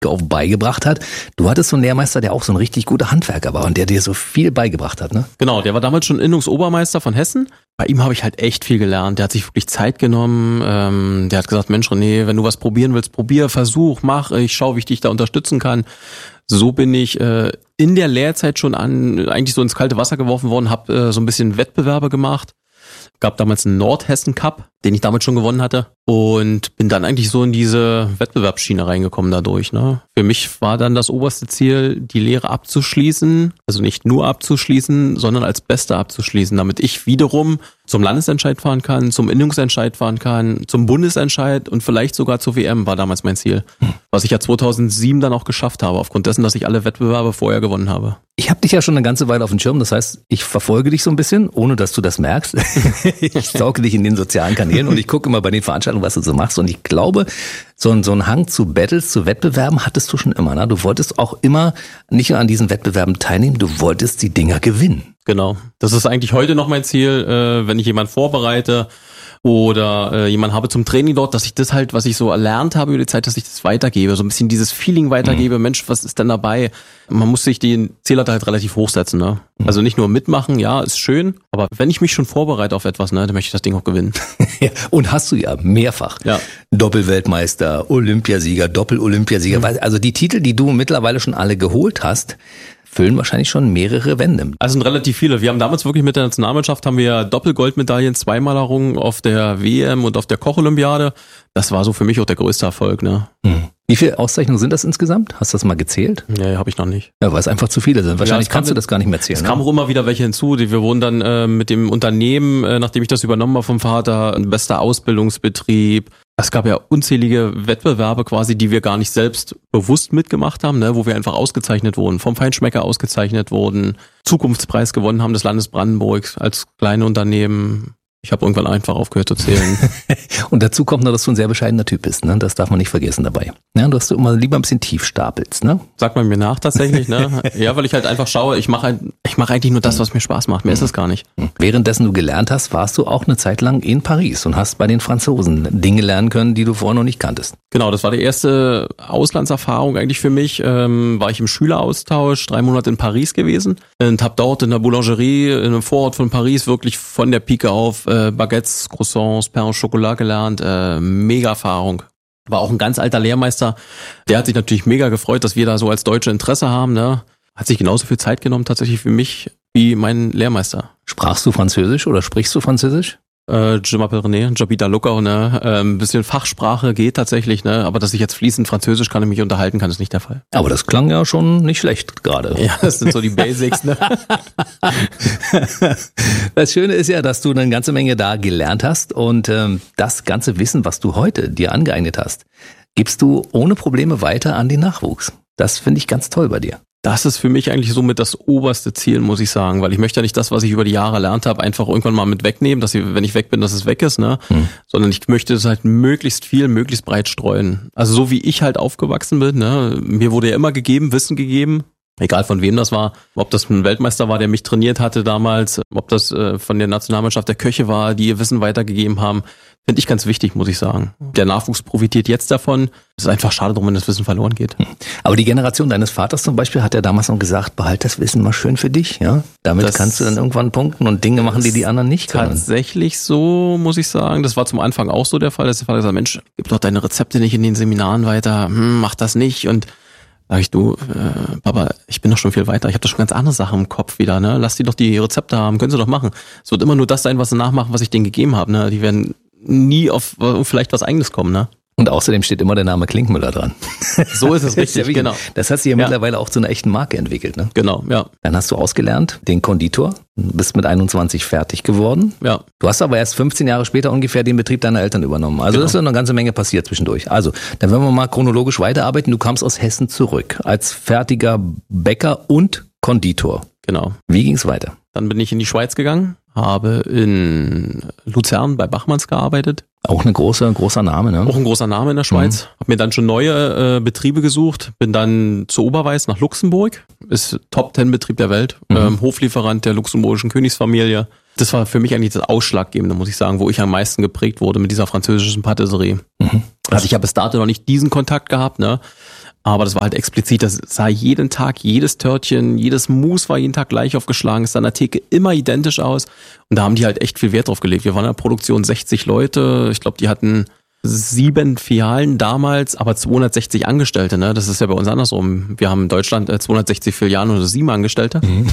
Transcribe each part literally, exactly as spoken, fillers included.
auf beigebracht hat. Du hattest so einen Lehrmeister, der auch so ein richtig guter Handwerker war und der dir so viel beigebracht hat, ne? Genau, der war damals schon Innungsobermeister von Hessen. Bei ihm habe ich halt echt viel gelernt. Der hat sich wirklich Zeit genommen. Ähm, der hat gesagt, Mensch René, wenn du was probieren willst, probier, versuch, mach. Ich schau, wie ich dich da unterstützen kann. So bin ich äh, in der Lehrzeit schon an eigentlich so ins kalte Wasser geworfen worden, habe äh, so ein bisschen Wettbewerbe gemacht. Gab damals einen Nordhessen Cup, den ich damals schon gewonnen hatte und bin dann eigentlich so in diese Wettbewerbsschiene reingekommen dadurch. Ne? Für mich war dann das oberste Ziel, die Lehre abzuschließen, also nicht nur abzuschließen, sondern als Beste abzuschließen, damit ich wiederum zum Landesentscheid fahren kann, zum Innungsentscheid fahren kann, zum Bundesentscheid und vielleicht sogar zur W M war damals mein Ziel, was ich ja zweitausendsieben dann auch geschafft habe, aufgrund dessen, dass ich alle Wettbewerbe vorher gewonnen habe. Ich habe dich ja schon eine ganze Weile auf dem Schirm, das heißt, ich verfolge dich so ein bisschen, ohne dass du das merkst. Ich sauge dich in den sozialen Kanälen und ich gucke immer bei den Veranstaltungen, was du so machst und ich glaube, so ein, so ein Hang zu Battles, zu Wettbewerben hattest du schon immer. Ne? Du wolltest auch immer nicht nur an diesen Wettbewerben teilnehmen, du wolltest die Dinger gewinnen. Genau, das ist eigentlich heute noch mein Ziel, äh, wenn ich jemanden vorbereite oder äh, jemanden habe zum Training dort, dass ich das halt, was ich so erlernt habe über die Zeit, dass ich das weitergebe, so ein bisschen dieses Feeling weitergebe, mhm. Mensch, was ist denn dabei? Man muss sich den Zähler halt relativ hochsetzen, ne? Mhm. Also nicht nur mitmachen, ja, ist schön, aber wenn ich mich schon vorbereite auf etwas, ne, dann möchte ich das Ding auch gewinnen. Ja, und hast du ja mehrfach. Ja. Doppelweltmeister, Olympiasieger, Doppel-Olympiasieger, mhm. also die Titel, die du mittlerweile schon alle geholt hast, füllen wahrscheinlich schon mehrere Wände. Also sind relativ viele. Wir haben damals wirklich mit der Nationalmannschaft haben wir Doppelgoldmedaillen zweimal errungen auf der W M und auf der Koch-Olympiade. Das war so für mich auch der größte Erfolg, ne? Hm. Wie viele Auszeichnungen sind das insgesamt? Hast du das mal gezählt? Nee, habe ich noch nicht. Ja, weil es einfach zu viele sind. Wahrscheinlich ja, kannst du das gar nicht mehr zählen. Es ne? kamen auch immer wieder welche hinzu. Wir wurden dann äh, mit dem Unternehmen, äh, nachdem ich das übernommen habe vom Vater, ein bester Ausbildungsbetrieb. Es gab ja unzählige Wettbewerbe quasi, die wir gar nicht selbst bewusst mitgemacht haben, ne, wo wir einfach ausgezeichnet wurden, vom Feinschmecker ausgezeichnet wurden, Zukunftspreis gewonnen haben des Landes Brandenburg als kleine Unternehmen. Ich habe irgendwann einfach aufgehört zu zählen. Und dazu kommt noch, dass du ein sehr bescheidener Typ bist, ne? Das darf man nicht vergessen dabei. Ja, du hast du immer lieber ein bisschen tief stapelst, ne? Sagt man mir nach tatsächlich, ne? Ja, weil ich halt einfach schaue, ich mache halt, ich mache eigentlich nur das, was mir Spaß macht. Mehr ist es gar nicht. Währenddessen du gelernt hast, warst du auch eine Zeit lang in Paris und hast bei den Franzosen Dinge lernen können, die du vorher noch nicht kanntest. Genau, das war die erste Auslandserfahrung eigentlich für mich. Ähm, war ich im Schüleraustausch, drei Monate in Paris gewesen und habe dort in der Boulangerie in einem Vorort von Paris wirklich von der Pike auf äh, Baguettes, Croissants, Pain au Chocolat gelernt. Äh, mega Erfahrung. War auch ein ganz alter Lehrmeister. Der hat sich natürlich mega gefreut, dass wir da so als Deutsche Interesse haben. Ne? Hat sich genauso viel Zeit genommen tatsächlich für mich wie mein Lehrmeister. Sprachst du Französisch oder sprichst du Französisch? Äh, je m'appelle René, j'habite à Luckau, ne? Äh, ein bisschen Fachsprache geht tatsächlich, ne? Aber dass ich jetzt fließend Französisch kann und mich unterhalten kann, ist nicht der Fall. Aber das klang ja schon nicht schlecht gerade. Ja, das sind so die Basics, ne? Das Schöne ist ja, dass du eine ganze Menge da gelernt hast und ähm, das ganze Wissen, was du heute dir angeeignet hast, gibst du ohne Probleme weiter an den Nachwuchs. Das finde ich ganz toll bei dir. Das ist für mich eigentlich somit das oberste Ziel, muss ich sagen, weil ich möchte ja nicht das, was ich über die Jahre erlernt habe, einfach irgendwann mal mit wegnehmen, dass ich, wenn ich weg bin, dass es weg ist, ne? Hm. Sondern ich möchte es halt möglichst viel, möglichst breit streuen. Also so wie ich halt aufgewachsen bin, ne? Mir wurde ja immer gegeben, Wissen gegeben, egal von wem das war, ob das ein Weltmeister war, der mich trainiert hatte damals, ob das äh, von der Nationalmannschaft der Köche war, die ihr Wissen weitergegeben haben. Finde ich ganz wichtig, muss ich sagen. Der Nachwuchs profitiert jetzt davon. Es ist einfach schade drum, wenn das Wissen verloren geht. Aber die Generation deines Vaters zum Beispiel hat ja damals noch gesagt, behalt das Wissen mal schön für dich. Ja, damit das kannst du dann irgendwann punkten und Dinge machen, die die anderen nicht können. Tatsächlich so, muss ich sagen. Das war zum Anfang auch so der Fall, dass der Vater gesagt hat, Mensch, gib doch deine Rezepte nicht in den Seminaren weiter. Hm, mach das nicht. Und sag ich, du, äh, Papa, ich bin doch schon viel weiter. Ich habe doch schon ganz andere Sachen im Kopf wieder. Ne? Lass die doch die Rezepte haben. Können sie doch machen. Es wird immer nur das sein, was sie nachmachen, was ich denen gegeben habe. Ne? Die werden nie auf vielleicht was Eigenes kommen, ne? Und außerdem steht immer der Name Klinkmüller dran. So ist es richtig, ja, genau. Das hat sich ja, ja mittlerweile auch zu einer echten Marke entwickelt, ne? Genau, ja. Dann hast du ausgelernt, den Konditor, bist mit einundzwanzig fertig geworden. Ja. Du hast aber erst fünfzehn Jahre später ungefähr den Betrieb deiner Eltern übernommen. Also genau. Das ist ja eine ganze Menge passiert zwischendurch. Also, dann werden wir mal chronologisch weiterarbeiten. Du kamst aus Hessen zurück als fertiger Bäcker und Konditor. Genau. Wie ging's weiter? Dann bin ich in die Schweiz gegangen, habe in Luzern bei Bachmanns gearbeitet. Auch ein großer, großer Name, ne? Auch ein großer Name in der Schweiz. Mhm. Habe mir dann schon neue äh, Betriebe gesucht, bin dann zu Oberweiß nach Luxemburg, ist Top Ten Betrieb der Welt, mhm. ähm, Hoflieferant der luxemburgischen Königsfamilie. Das war für mich eigentlich das Ausschlaggebende, muss ich sagen, wo ich am meisten geprägt wurde mit dieser französischen Patisserie. Mhm. Also ich habe bis dato noch nicht diesen Kontakt gehabt, ne? Aber das war halt explizit, das sah jeden Tag, jedes Törtchen, jedes Mousse war jeden Tag gleich aufgeschlagen, ist an der Theke immer identisch aus. Und da haben die halt echt viel Wert drauf gelegt. Wir waren in der Produktion sechzig Leute, ich glaube, die hatten sieben Filialen damals, aber zweihundertsechzig Angestellte, ne? Das ist ja bei uns andersrum. Wir haben in Deutschland zweihundertsechzig Filialen oder sieben Angestellte. Mhm.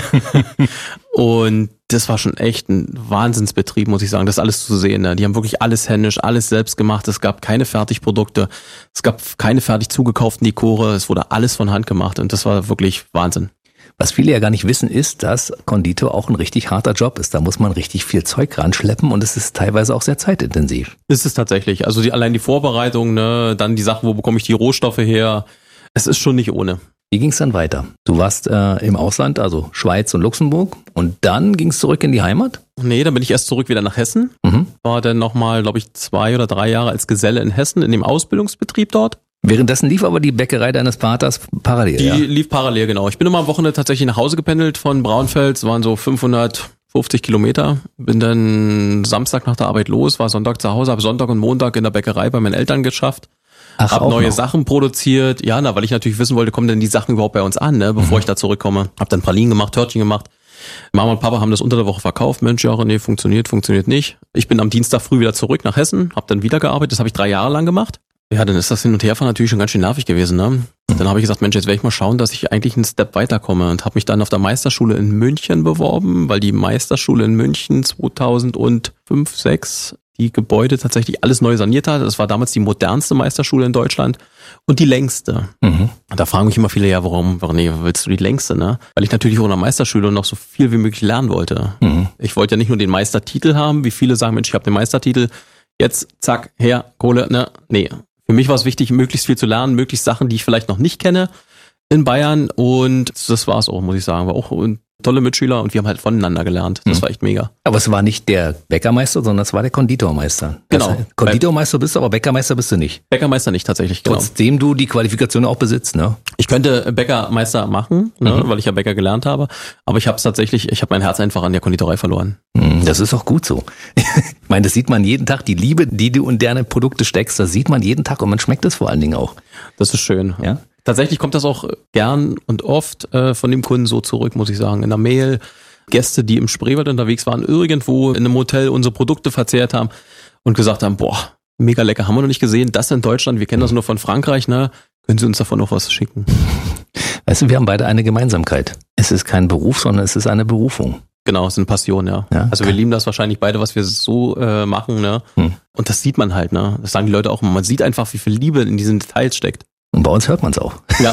Und das war schon echt ein Wahnsinnsbetrieb, muss ich sagen, das alles zu sehen. Ne? Die haben wirklich alles händisch, alles selbst gemacht. Es gab keine Fertigprodukte, es gab keine fertig zugekauften Dekore, es wurde alles von Hand gemacht und das war wirklich Wahnsinn. Was viele ja gar nicht wissen, ist, dass Konditor auch ein richtig harter Job ist. Da muss man richtig viel Zeug ranschleppen und es ist teilweise auch sehr zeitintensiv. Ist es tatsächlich. Also die, allein die Vorbereitung, ne, dann die Sachen, wo bekomme ich die Rohstoffe her. Es ist schon nicht ohne. Wie ging es dann weiter? Du warst äh, im Ausland, also Schweiz und Luxemburg, und dann ging es zurück in die Heimat? Nee, dann bin ich erst zurück wieder nach Hessen. Mhm. War dann nochmal, glaube ich, zwei oder drei Jahre als Geselle in Hessen in dem Ausbildungsbetrieb dort. Währenddessen lief aber die Bäckerei deines Vaters parallel, Die ja? lief parallel, genau. Ich bin immer am Wochenende tatsächlich nach Hause gependelt von Braunfels, waren so fünfhundertfünfzig Kilometer. Bin dann Samstag nach der Arbeit los, war Sonntag zu Hause, habe Sonntag und Montag in der Bäckerei bei meinen Eltern geschafft. Ach, hab neue noch. Sachen produziert. Ja, na, weil ich natürlich wissen wollte, kommen denn die Sachen überhaupt bei uns an, ne, bevor mhm. ich da zurückkomme. Hab dann Pralinen gemacht, Törtchen gemacht. Mama und Papa haben das unter der Woche verkauft. Mensch, ja, nee, funktioniert, funktioniert nicht. Ich bin am Dienstag früh wieder zurück nach Hessen, hab dann wieder gearbeitet. Das habe ich drei Jahre lang gemacht. Ja, dann ist das Hin- und Herfahren natürlich schon ganz schön nervig gewesen, ne? Dann habe ich gesagt, Mensch, jetzt werde ich mal schauen, dass ich eigentlich einen Step weiterkomme und habe mich dann auf der Meisterschule in München beworben, weil die Meisterschule in München zweitausendfünf, sechs die Gebäude tatsächlich alles neu saniert hat. Das war damals die modernste Meisterschule in Deutschland und die längste. Mhm. Da fragen mich immer viele, ja, warum, warum nee, willst du die längste, ne? Weil ich natürlich auch in der Meisterschule noch so viel wie möglich lernen wollte. Mhm. Ich wollte ja nicht nur den Meistertitel haben, wie viele sagen, Mensch, ich habe den Meistertitel, jetzt zack, her, Kohle, ne? Nee. Für mich war es wichtig, möglichst viel zu lernen, möglichst Sachen, die ich vielleicht noch nicht kenne in Bayern, und das war es auch, muss ich sagen. War auch tolle Mitschüler und wir haben halt voneinander gelernt. Das mhm. war echt mega. Aber es war nicht der Bäckermeister, sondern es war der Konditormeister. Genau. Das heißt, Konditormeister bist du, aber Bäckermeister bist du nicht. Bäckermeister nicht, tatsächlich, genau. Trotzdem du die Qualifikation auch besitzt, ne? Ich könnte Bäckermeister machen, ne, mhm. weil ich ja Bäcker gelernt habe, aber ich habe es tatsächlich, ich habe mein Herz einfach an der Konditorei verloren. Das ist auch gut so. Ich meine, das sieht man jeden Tag, die Liebe, die du in deine Produkte steckst, das sieht man jeden Tag und man schmeckt es vor allen Dingen auch. Das ist schön. Ja. Tatsächlich kommt das auch gern und oft äh, von dem Kunden so zurück, muss ich sagen. In der Mail, Gäste, die im Spreewald unterwegs waren, irgendwo in einem Hotel unsere Produkte verzehrt haben und gesagt haben, boah, mega lecker, haben wir noch nicht gesehen, das in Deutschland, wir kennen das nur von Frankreich, ne? Können Sie uns davon noch was schicken? Weißt du, wir haben beide eine Gemeinsamkeit. Es ist kein Beruf, sondern es ist eine Berufung. Genau, es ist eine Passion, ja. ja also wir lieben das wahrscheinlich beide, was wir so äh, machen, ne? Hm. Und das sieht man halt, ne? Das sagen die Leute auch immer. Man sieht einfach, wie viel Liebe in diesen Details steckt. Und bei uns hört man es auch. Ja,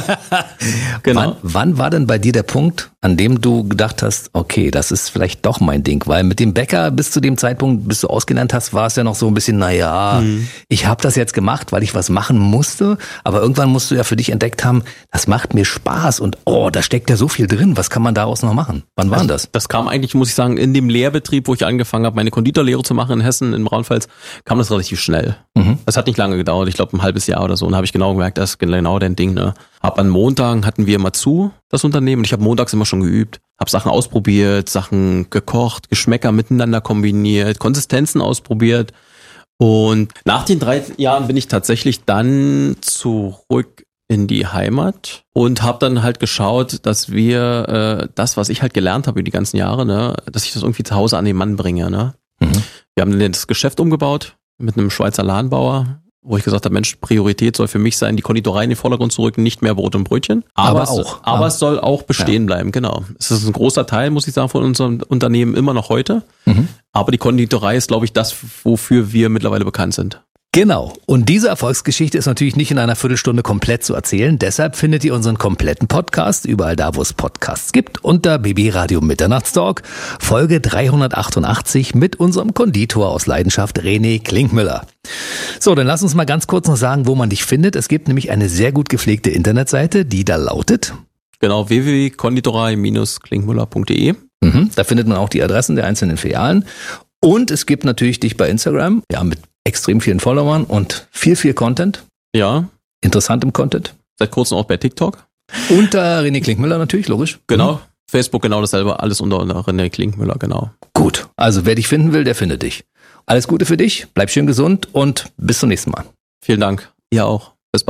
genau. Wann, wann war denn bei dir der Punkt, an dem du gedacht hast, okay, das ist vielleicht doch mein Ding? Weil mit dem Bäcker bis zu dem Zeitpunkt, bis du ausgelernt hast, war es ja noch so ein bisschen, naja, mhm. ich habe das jetzt gemacht, weil ich was machen musste. Aber irgendwann musst du ja für dich entdeckt haben, das macht mir Spaß und oh, da steckt ja so viel drin. Was kann man daraus noch machen? Wann war also, das? Das kam eigentlich, muss ich sagen, in dem Lehrbetrieb, wo ich angefangen habe, meine Konditorlehre zu machen in Hessen, in Braunfels, kam das relativ schnell. Mhm. Das hat nicht lange gedauert, ich glaube ein halbes Jahr oder so. Und da habe ich genau gemerkt, das ist genau dein Ding, ne? Hab an Montagen hatten wir immer zu, das Unternehmen. Ich habe montags immer schon geübt, habe Sachen ausprobiert, Sachen gekocht, Geschmäcker miteinander kombiniert, Konsistenzen ausprobiert. Und nach den drei Jahren bin ich tatsächlich dann zurück in die Heimat und habe dann halt geschaut, dass wir äh, das, was ich halt gelernt habe über die ganzen Jahre, ne, dass ich das irgendwie zu Hause an den Mann bringe, ne? Mhm. Wir haben dann das Geschäft umgebaut mit einem Schweizer Ladenbauer, wo ich gesagt habe, Mensch, Priorität soll für mich sein, die Konditorei in den Vordergrund zu rücken, nicht mehr Brot und Brötchen. Aber, aber auch. Es, aber ja. es soll auch bestehen ja. bleiben, genau. Es ist ein großer Teil, muss ich sagen, von unserem Unternehmen immer noch heute. Mhm. Aber die Konditorei ist, glaube ich, das, wofür wir mittlerweile bekannt sind. Genau. Und diese Erfolgsgeschichte ist natürlich nicht in einer Viertelstunde komplett zu erzählen. Deshalb findet ihr unseren kompletten Podcast überall da, wo es Podcasts gibt, unter B B Radio Mitternachtstalk, Folge dreihundertachtundachtzig mit unserem Konditor aus Leidenschaft, René Klinkmüller. So, dann lass uns mal ganz kurz noch sagen, wo man dich findet. Es gibt nämlich eine sehr gut gepflegte Internetseite, die da lautet Genau, w w w punkt konditorei Bindestrich klinkmüller punkt d e. Mhm, da findet man auch die Adressen der einzelnen Filialen. Und es gibt natürlich dich bei Instagram, ja, mit extrem vielen Followern und viel, viel Content. Ja. Interessantem Content. Seit kurzem auch bei TikTok. Unter René Klinkmüller natürlich, logisch. Genau. Mhm. Facebook genau dasselbe, alles unter René Klinkmüller, genau. Gut. Also wer dich finden will, der findet dich. Alles Gute für dich, bleib schön gesund und bis zum nächsten Mal. Vielen Dank. Ihr auch. Bis bald.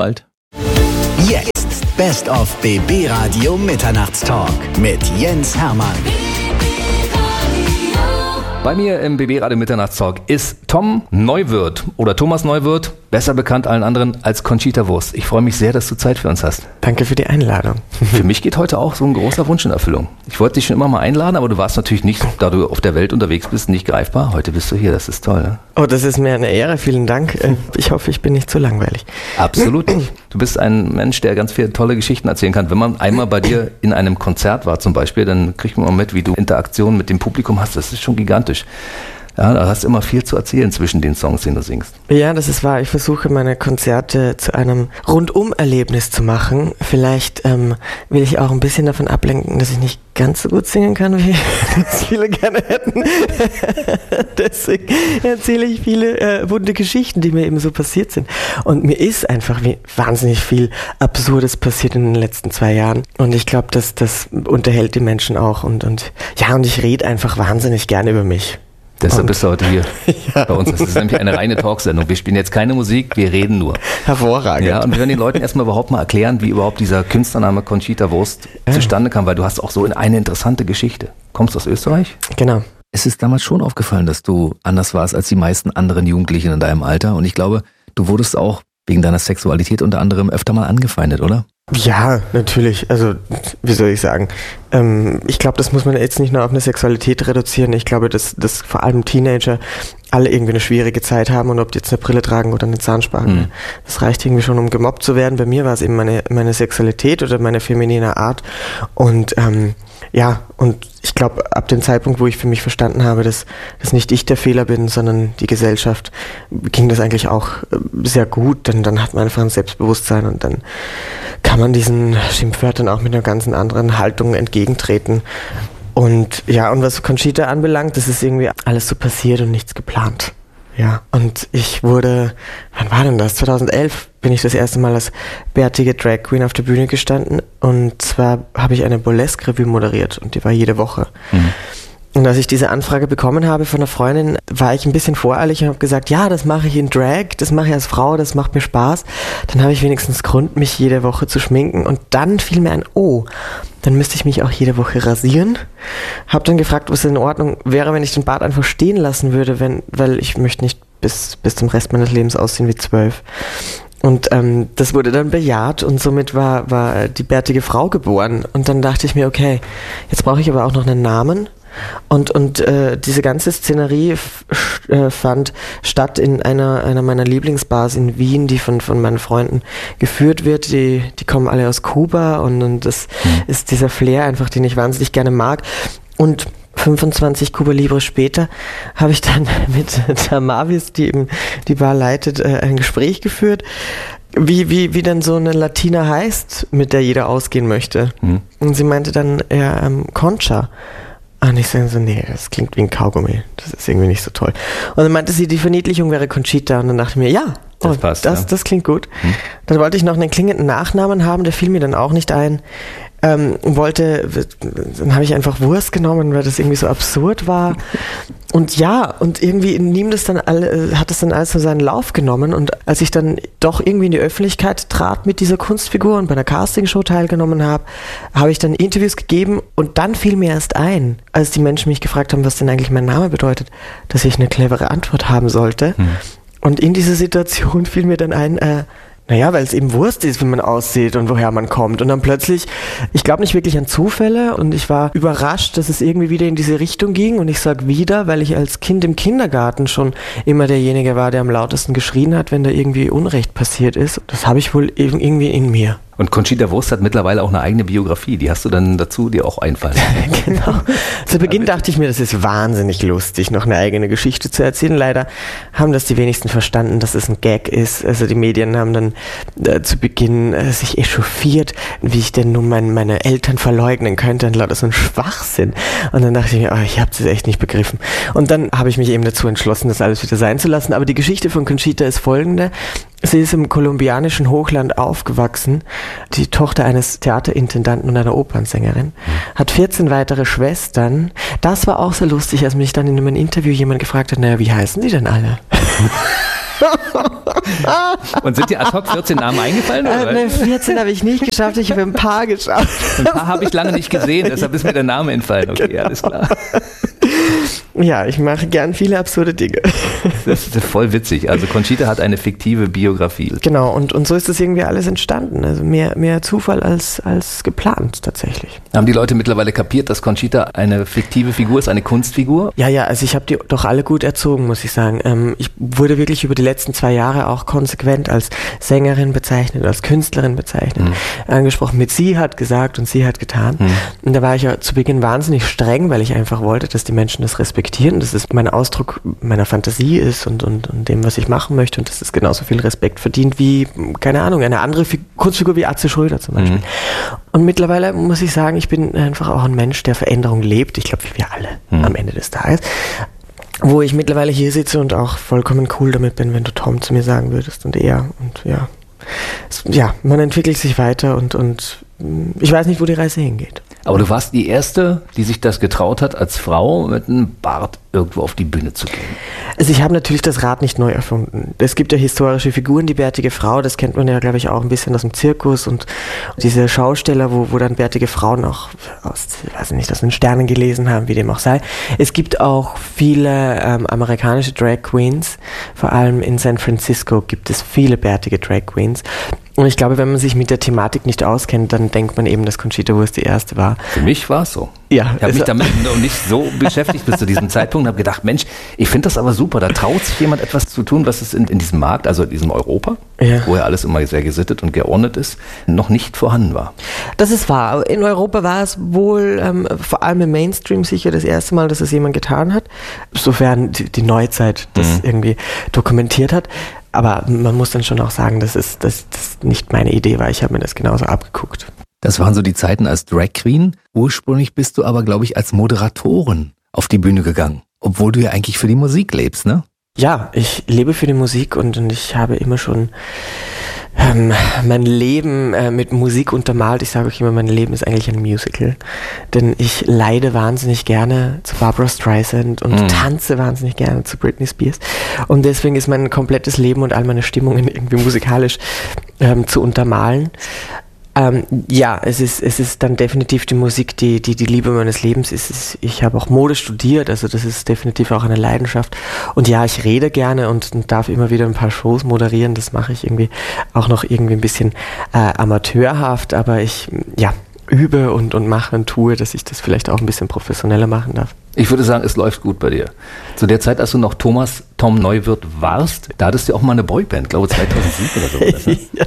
Jetzt Best of B B Radio Mitternachtstalk mit Jens Hermann. Bei mir im B B Radio Mitternachtstalk ist Tom Neuwirth oder Thomas Neuwirth, besser bekannt allen anderen als Conchita Wurst. Ich freue mich sehr, dass du Zeit für uns hast. Danke für die Einladung. Für mich geht heute auch so ein großer Wunsch in Erfüllung. Ich wollte dich schon immer mal einladen, aber du warst natürlich nicht, da du auf der Welt unterwegs bist, nicht greifbar. Heute bist du hier, das ist toll. Ne? Oh, das ist mir eine Ehre, vielen Dank. Ich hoffe, ich bin nicht zu langweilig. Absolut nicht. Du bist ein Mensch, der ganz viele tolle Geschichten erzählen kann. Wenn man einmal bei dir in einem Konzert war zum Beispiel, dann kriegt man mal mit, wie du Interaktionen mit dem Publikum hast. Das ist schon gigantisch. Ja, da hast du immer viel zu erzählen zwischen den Songs, die du singst. Ja, das ist wahr. Ich versuche, meine Konzerte zu einem Rundum-Erlebnis zu machen. Vielleicht ähm, will ich auch ein bisschen davon ablenken, dass ich nicht ganz so gut singen kann, wie das viele gerne hätten. Deswegen erzähle ich viele äh, bunte Geschichten, die mir eben so passiert sind. Und mir ist einfach wie wahnsinnig viel Absurdes passiert in den letzten zwei Jahren. Und ich glaube, das, das unterhält die Menschen auch. Und, und ja, und ich rede einfach wahnsinnig gerne über mich. Deshalb bist du heute hier ja. bei uns. Das ist nämlich eine reine Talksendung. Wir spielen jetzt keine Musik, wir reden nur. Hervorragend. Ja, und wir werden den Leuten erstmal überhaupt mal erklären, wie überhaupt dieser Künstlername Conchita Wurst ja. zustande kam, weil du hast auch so eine interessante Geschichte. Kommst du aus Österreich? Genau. Es ist damals schon aufgefallen, dass du anders warst als die meisten anderen Jugendlichen in deinem Alter. Und ich glaube, du wurdest auch wegen deiner Sexualität unter anderem öfter mal angefeindet, oder? Ja, natürlich. Also, wie soll ich sagen? Ähm, ich glaube, das muss man jetzt nicht nur auf eine Sexualität reduzieren. Ich glaube, dass, dass vor allem Teenager alle irgendwie eine schwierige Zeit haben und ob die jetzt eine Brille tragen oder eine Zahnspange. Mhm. Das reicht irgendwie schon, um gemobbt zu werden. Bei mir war es eben meine, meine Sexualität oder meine feminine Art. Und ähm, ja, und ich glaube, ab dem Zeitpunkt, wo ich für mich verstanden habe, dass, dass nicht ich der Fehler bin, sondern die Gesellschaft, ging das eigentlich auch sehr gut. Denn dann hat man einfach ein Selbstbewusstsein und dann kann man diesen Schimpfwörtern auch mit einer ganz anderen Haltung entgegentreten. Und ja, und was Conchita anbelangt, das ist irgendwie alles so passiert und nichts geplant. Ja, und ich wurde, wann war denn das? zweitausendelf bin ich das erste Mal als bärtige Drag Queen auf der Bühne gestanden. Und zwar habe ich eine Burlesque-Revue moderiert und die war jede Woche. Mhm. Und als ich diese Anfrage bekommen habe von einer Freundin, war ich ein bisschen voreilig und habe gesagt, ja, das mache ich in Drag, das mache ich als Frau, das macht mir Spaß. Dann habe ich wenigstens Grund, mich jede Woche zu schminken. Und dann fiel mir ein, oh, dann müsste ich mich auch jede Woche rasieren. Habe dann gefragt, was in Ordnung wäre, wenn ich den Bart einfach stehen lassen würde, wenn, weil ich möchte nicht bis, bis zum Rest meines Lebens aussehen wie zwölf. Und ähm, das wurde dann bejaht und somit war, war die bärtige Frau geboren. Und dann dachte ich mir, okay, jetzt brauche ich aber auch noch einen Namen. Und, und äh, diese ganze Szenerie f- äh, fand statt in einer, einer meiner Lieblingsbars in Wien, die von, von meinen Freunden geführt wird. Die, die kommen alle aus Kuba und, und das mhm. ist dieser Flair einfach, den ich wahnsinnig gerne mag. Und fünfundzwanzig Cuba Libre später habe ich dann mit Damavis, die eben die Bar leitet, äh, ein Gespräch geführt, wie, wie, wie denn so eine Latina heißt, mit der jeder ausgehen möchte. Mhm. Und sie meinte dann, ja, ähm, Concha. Und ich sage so, nee, das klingt wie ein Kaugummi. Das ist irgendwie nicht so toll. Und dann meinte sie, die Verniedlichung wäre Conchita. Und dann dachte ich mir, ja, oh, das, passt, das, ja. das klingt gut. Hm. Dann wollte ich noch einen klingenden Nachnamen haben, der fiel mir dann auch nicht ein. Ähm, wollte, dann habe ich einfach Wurst genommen, weil das irgendwie so absurd war. Und ja, und irgendwie nahm das dann alle, hat das dann alles so seinen Lauf genommen. Und als ich dann doch irgendwie in die Öffentlichkeit trat mit dieser Kunstfigur und bei einer Castingshow teilgenommen habe, habe ich dann Interviews gegeben und dann fiel mir erst ein, als die Menschen mich gefragt haben, was denn eigentlich mein Name bedeutet, dass ich eine clevere Antwort haben sollte. Hm. Und in dieser Situation fiel mir dann ein, äh, naja, weil es eben Wurst ist, wie man aussieht und woher man kommt. Und dann plötzlich, ich glaube nicht wirklich an Zufälle und ich war überrascht, dass es irgendwie wieder in diese Richtung ging. Und ich sage wieder, weil ich als Kind im Kindergarten schon immer derjenige war, der am lautesten geschrien hat, wenn da irgendwie Unrecht passiert ist. Das habe ich wohl irgendwie in mir. Und Conchita Wurst hat mittlerweile auch eine eigene Biografie. Die hast du dann dazu dir auch einfallen. Genau. Zu Beginn dachte ich mir, das ist wahnsinnig lustig, noch eine eigene Geschichte zu erzählen. Leider haben das die wenigsten verstanden, dass es ein Gag ist. Also die Medien haben dann äh, zu Beginn äh, sich echauffiert, wie ich denn nun mein, meine Eltern verleugnen könnte. Und lauter so ein Schwachsinn. Und dann dachte ich mir, oh, ich habe das echt nicht begriffen. Und dann habe ich mich eben dazu entschlossen, das alles wieder sein zu lassen. Aber die Geschichte von Conchita ist folgende. Sie ist im kolumbianischen Hochland aufgewachsen, die Tochter eines Theaterintendanten und einer Opernsängerin, hat vierzehn weitere Schwestern. Das war auch so lustig, als mich dann in einem Interview jemand gefragt hat, naja, wie heißen die denn alle? Und sind dir ad hoc vierzehn Namen eingefallen? Oder? Äh, ne, vierzehn habe ich nicht geschafft, ich habe ein paar geschafft. Ein paar habe ich lange nicht gesehen, deshalb ist mir der Name entfallen. Okay, genau. Alles klar. Ja, ich mache gern viele absurde Dinge. Das ist voll witzig. Also Conchita hat eine fiktive Biografie. Genau, und, und so ist das irgendwie alles entstanden. Also mehr, mehr Zufall als, als geplant tatsächlich. Haben die Leute mittlerweile kapiert, dass Conchita eine fiktive Figur ist, eine Kunstfigur? Ja, ja, also ich habe die doch alle gut erzogen, muss ich sagen. Ähm, ich wurde wirklich über die letzten zwei Jahre auch konsequent als Sängerin bezeichnet, als Künstlerin bezeichnet, mhm. angesprochen mit sie hat gesagt und sie hat getan. Mhm. Und da war ich ja zu Beginn wahnsinnig streng, weil ich einfach wollte, dass die Menschen das respektieren, dass es mein Ausdruck meiner Fantasie ist und, und, und dem, was ich machen möchte und dass es genauso viel Respekt verdient wie, keine Ahnung, eine andere Fi- Kunstfigur wie Atze Schröder zum Beispiel. Mhm. Und mittlerweile muss ich sagen, ich bin einfach auch ein Mensch, der Veränderung lebt. Ich glaube, wie wir alle mhm. am Ende des Tages. Wo ich mittlerweile hier sitze und auch vollkommen cool damit bin, wenn du Tom zu mir sagen würdest und er und ja. Es, ja, man entwickelt sich weiter und, und ich weiß nicht, wo die Reise hingeht. Aber du warst die Erste, die sich das getraut hat, als Frau mit einem Bart irgendwo auf die Bühne zu gehen. Also ich habe natürlich das Rad nicht neu erfunden. Es gibt ja historische Figuren, die bärtige Frau, das kennt man ja, glaube ich, auch ein bisschen aus dem Zirkus und diese Schausteller, wo, wo dann bärtige Frauen auch aus, ich weiß nicht, aus den Sternen gelesen haben, wie dem auch sei. Es gibt auch viele ähm, amerikanische Drag Queens, vor allem in San Francisco gibt es viele bärtige Drag Queens. Und ich glaube, wenn man sich mit der Thematik nicht auskennt, dann denkt man eben, dass Conchita Wurst die erste war. Für mich war es so. Ja, ich habe mich damit noch nicht so beschäftigt bis zu diesem Zeitpunkt und habe gedacht, Mensch, ich finde das aber super, da traut sich jemand etwas zu tun, was es in, in diesem Markt, also in diesem Europa, ja. wo ja alles immer sehr gesittet und geordnet ist, noch nicht vorhanden war. Das ist wahr. In Europa war es wohl ähm, vor allem im Mainstream sicher das erste Mal, dass es jemand getan hat, sofern die, die Neuzeit das mhm. irgendwie dokumentiert hat. Aber man muss dann schon auch sagen, dass es dass das nicht meine Idee war. Ich habe mir das genauso abgeguckt. Das waren so die Zeiten als Drag Queen. Ursprünglich bist du aber, glaube ich, als Moderatorin auf die Bühne gegangen. Obwohl du ja eigentlich für die Musik lebst, ne? Ja, ich lebe für die Musik und, und ich habe immer schon ähm, mein Leben äh, mit Musik untermalt. Ich sage euch immer, mein Leben ist eigentlich ein Musical. Denn ich leide wahnsinnig gerne zu Barbra Streisand und mm. tanze wahnsinnig gerne zu Britney Spears. Und deswegen ist mein komplettes Leben und all meine Stimmungen irgendwie musikalisch ähm, zu untermalen. Ähm, ja, es ist es ist dann definitiv die Musik, die die die Liebe meines Lebens ist. ist ich habe auch Mode studiert, also das ist definitiv auch eine Leidenschaft. Und ja, ich rede gerne und, und darf immer wieder ein paar Shows moderieren. Das mache ich irgendwie auch noch irgendwie ein bisschen äh, amateurhaft, aber ich ja übe und und mache und tue, dass ich das vielleicht auch ein bisschen professioneller machen darf. Ich würde sagen, es läuft gut bei dir. Zu der Zeit, als du noch Thomas Tom Neuwirth warst, da hattest du auch mal eine Boyband, glaube zweitausendsieben oder so. Oder so. Ja.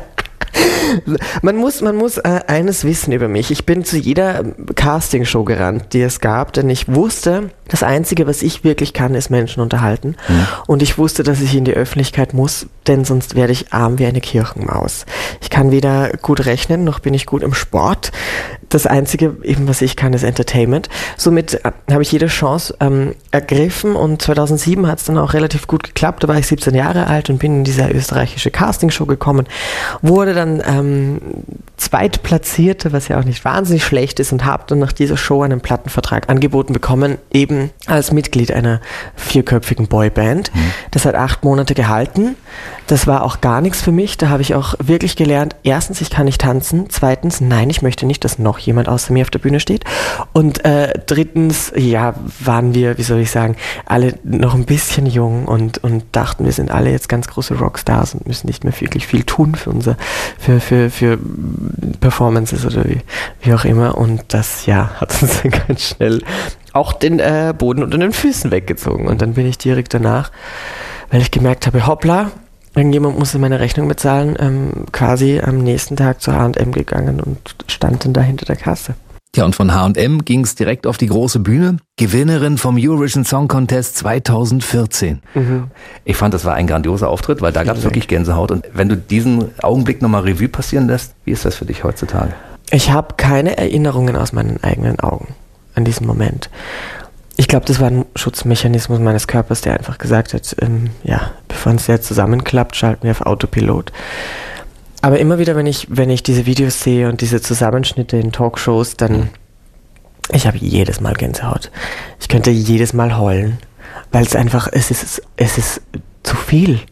Man muss, man muss äh, eines wissen über mich. Ich bin zu jeder Castingshow gerannt, die es gab, denn ich wusste, das Einzige, was ich wirklich kann, ist Menschen unterhalten. Mhm. Und ich wusste, dass ich in die Öffentlichkeit muss, denn sonst werde ich arm wie eine Kirchenmaus. Ich kann weder gut rechnen, noch bin ich gut im Sport. Das Einzige, eben was ich kann, ist Entertainment. Somit äh, habe ich jede Chance ähm, ergriffen und zweitausendsieben hat es dann auch relativ gut geklappt. Da war ich siebzehn Jahre alt und bin in diese österreichische Castingshow gekommen, wurde dann ähm, Zweitplatzierte, was ja auch nicht wahnsinnig schlecht ist, und habe dann nach dieser Show einen Plattenvertrag angeboten bekommen, eben als Mitglied einer vierköpfigen Boyband. Mhm. Das hat acht Monate gehalten. Das war auch gar nichts für mich. Da habe ich auch wirklich gelernt, erstens, ich kann nicht tanzen. Zweitens, nein, ich möchte nicht, dass noch jemand außer mir auf der Bühne steht. Und äh, drittens, ja, waren wir, wie soll ich sagen, alle noch ein bisschen jung und, und dachten, wir sind alle jetzt ganz große Rockstars und müssen nicht mehr wirklich viel tun für unser, für, für, für Performances oder wie, wie auch immer. Und das, ja, hat uns dann ganz schnell auch den äh, Boden unter den Füßen weggezogen. Und dann bin ich direkt danach, weil ich gemerkt habe, hoppla, irgendjemand musste meine Rechnung bezahlen, ähm, quasi am nächsten Tag zur H und M gegangen und stand dann da hinter der Kasse. Ja, und von H und M ging es direkt auf die große Bühne. Gewinnerin vom Eurovision Song Contest zweitausendvierzehn. Mhm. Ich fand, das war ein grandioser Auftritt, weil da gab es wirklich Gänsehaut. Und wenn du diesen Augenblick nochmal Revue passieren lässt, wie ist das für dich heutzutage? Ich habe keine Erinnerungen aus meinen eigenen Augen an diesen Moment. Ich glaube, das war ein Schutzmechanismus meines Körpers, der einfach gesagt hat, ähm, ja, bevor es jetzt zusammenklappt, schalten wir auf Autopilot. Aber immer wieder, wenn ich, wenn ich diese Videos sehe und diese Zusammenschnitte in Talkshows, dann, mhm. ich habe jedes Mal Gänsehaut. Ich könnte jedes Mal heulen, weil es einfach, es ist, es ist zu viel.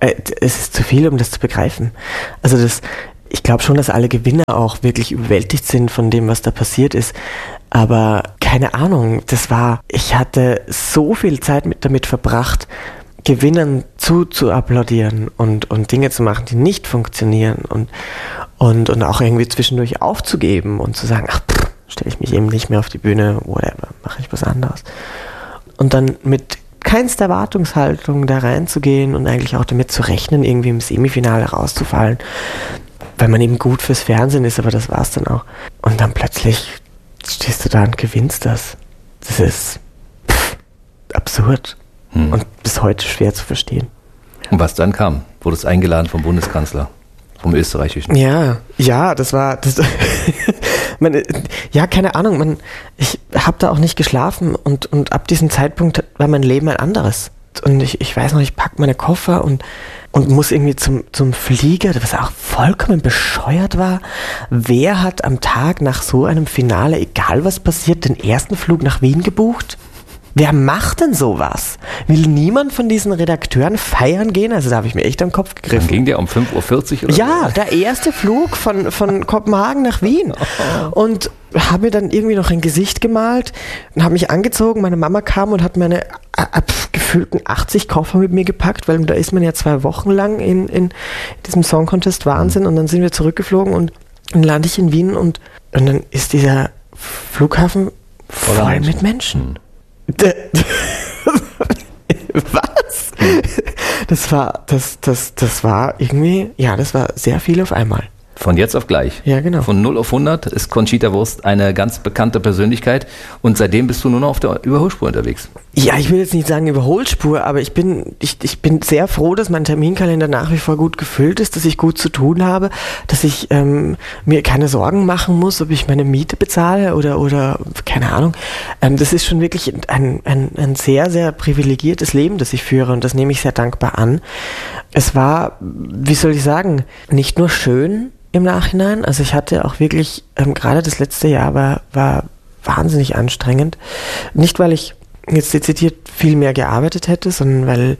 äh, es ist zu viel, um das zu begreifen. Also das, ich glaube schon, dass alle Gewinner auch wirklich überwältigt sind von dem, was da passiert ist. Aber keine Ahnung, das war, ich hatte so viel Zeit mit, damit verbracht, Gewinnern zu, zu applaudieren und, und Dinge zu machen, die nicht funktionieren und, und, und auch irgendwie zwischendurch aufzugeben und zu sagen, ach, stelle ich mich eben nicht mehr auf die Bühne, whatever, mache ich was anderes. Und dann mit keinster Erwartungshaltung da reinzugehen und eigentlich auch damit zu rechnen, irgendwie im Semifinale rauszufallen, weil man eben gut fürs Fernsehen ist, aber das war's dann auch. Und dann plötzlich stehst du da und gewinnst das. Das ist pff, absurd. Hm. Und bis heute schwer zu verstehen. Und was dann kam? Wurdest eingeladen vom Bundeskanzler, vom österreichischen? Ja, ja, das war, das, man, ja, keine Ahnung, man, ich habe da auch nicht geschlafen und, und ab diesem Zeitpunkt war mein Leben ein anderes. Und ich, ich weiß noch, ich packe meine Koffer und, und muss irgendwie zum, zum Flieger, was auch vollkommen bescheuert war. Wer hat am Tag nach so einem Finale, egal was passiert, den ersten Flug nach Wien gebucht? Wer macht denn sowas? Will niemand von diesen Redakteuren feiern gehen? Also da habe ich mir echt am Kopf gegriffen. Dann ging der um fünf Uhr vierzig oder Ja, so? Der erste Flug von, von Kopenhagen nach Wien. Und habe mir dann irgendwie noch ein Gesicht gemalt und habe mich angezogen. Meine Mama kam und hat meine äh, gefühlten achtzig Koffer mit mir gepackt, weil da ist man ja zwei Wochen lang in, in diesem Song Contest Wahnsinn. Und dann sind wir zurückgeflogen und dann lande ich in Wien und, und dann ist dieser Flughafen voll Menschen. mit Menschen. Was? Das war, das, das, das war irgendwie, ja, das war sehr viel auf einmal. Von jetzt auf gleich. Ja, genau. Von null auf hundert ist Conchita Wurst eine ganz bekannte Persönlichkeit und seitdem bist du nur noch auf der Überholspur unterwegs. Ja, ich will jetzt nicht sagen Überholspur, aber ich bin, ich, ich bin sehr froh, dass mein Terminkalender nach wie vor gut gefüllt ist, dass ich gut zu tun habe, dass ich ähm, mir keine Sorgen machen muss, ob ich meine Miete bezahle oder, oder keine Ahnung. Ähm, das ist schon wirklich ein, ein, ein sehr, sehr privilegiertes Leben, das ich führe und das nehme ich sehr dankbar an. Es war, wie soll ich sagen, nicht nur schön, im Nachhinein. Also ich hatte auch wirklich, ähm, gerade das letzte Jahr war, war wahnsinnig anstrengend. Nicht, weil ich jetzt dezidiert viel mehr gearbeitet hätte, sondern weil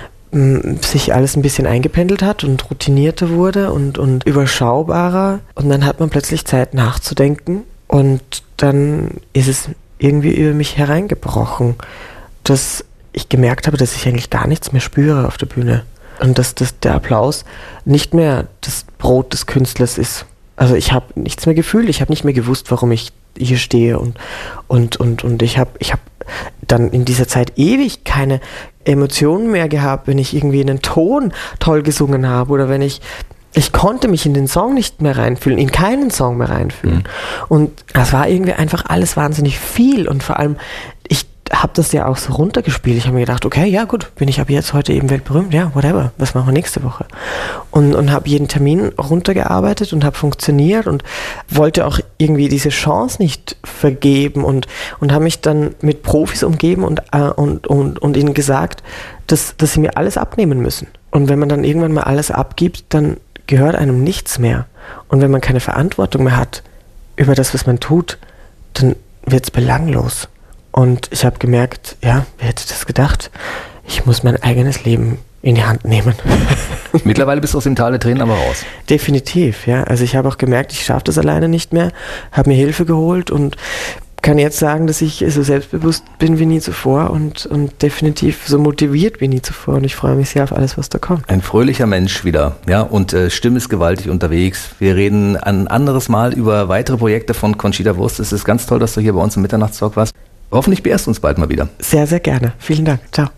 ähm, sich alles ein bisschen eingependelt hat und routinierter wurde und, und überschaubarer. Und dann hat man plötzlich Zeit nachzudenken und dann ist es irgendwie über mich hereingebrochen, dass ich gemerkt habe, dass ich eigentlich gar nichts mehr spüre auf der Bühne. Und dass, dass der Applaus nicht mehr das Brot des Künstlers ist. Also ich habe nichts mehr gefühlt, ich habe nicht mehr gewusst, warum ich hier stehe und, und, und, und ich habe ich hab dann in dieser Zeit ewig keine Emotionen mehr gehabt, wenn ich irgendwie einen Ton toll gesungen habe oder wenn ich, ich konnte mich in den Song nicht mehr reinfühlen, in keinen Song mehr reinfühlen. Mhm. Und das war irgendwie einfach alles wahnsinnig viel und vor allem, ich habe das ja auch so runtergespielt. Ich habe mir gedacht, okay, ja gut, bin ich ab jetzt heute eben weltberühmt, ja, whatever, was machen wir nächste Woche? Und, und habe jeden Termin runtergearbeitet und habe funktioniert und wollte auch irgendwie diese Chance nicht vergeben und, und habe mich dann mit Profis umgeben und, äh, und, und, und ihnen gesagt, dass, dass sie mir alles abnehmen müssen. Und wenn man dann irgendwann mal alles abgibt, dann gehört einem nichts mehr. Und wenn man keine Verantwortung mehr hat über das, was man tut, dann wird es belanglos. Und ich habe gemerkt, ja, wer hätte das gedacht? Ich muss mein eigenes Leben in die Hand nehmen. Mittlerweile bist du aus dem Tal der Tränen aber raus. Definitiv, ja. Also ich habe auch gemerkt, ich schaffe das alleine nicht mehr, habe mir Hilfe geholt und kann jetzt sagen, dass ich so selbstbewusst bin wie nie zuvor und, und definitiv so motiviert wie nie zuvor. Und ich freue mich sehr auf alles, was da kommt. Ein fröhlicher Mensch wieder, ja, und äh, Stimme ist gewaltig unterwegs. Wir reden ein anderes Mal über weitere Projekte von Conchita Wurst. Es ist ganz toll, dass du hier bei uns im Mitternachtstalk warst. Hoffentlich beehrst du uns bald mal wieder. Sehr, sehr gerne. Vielen Dank. Ciao.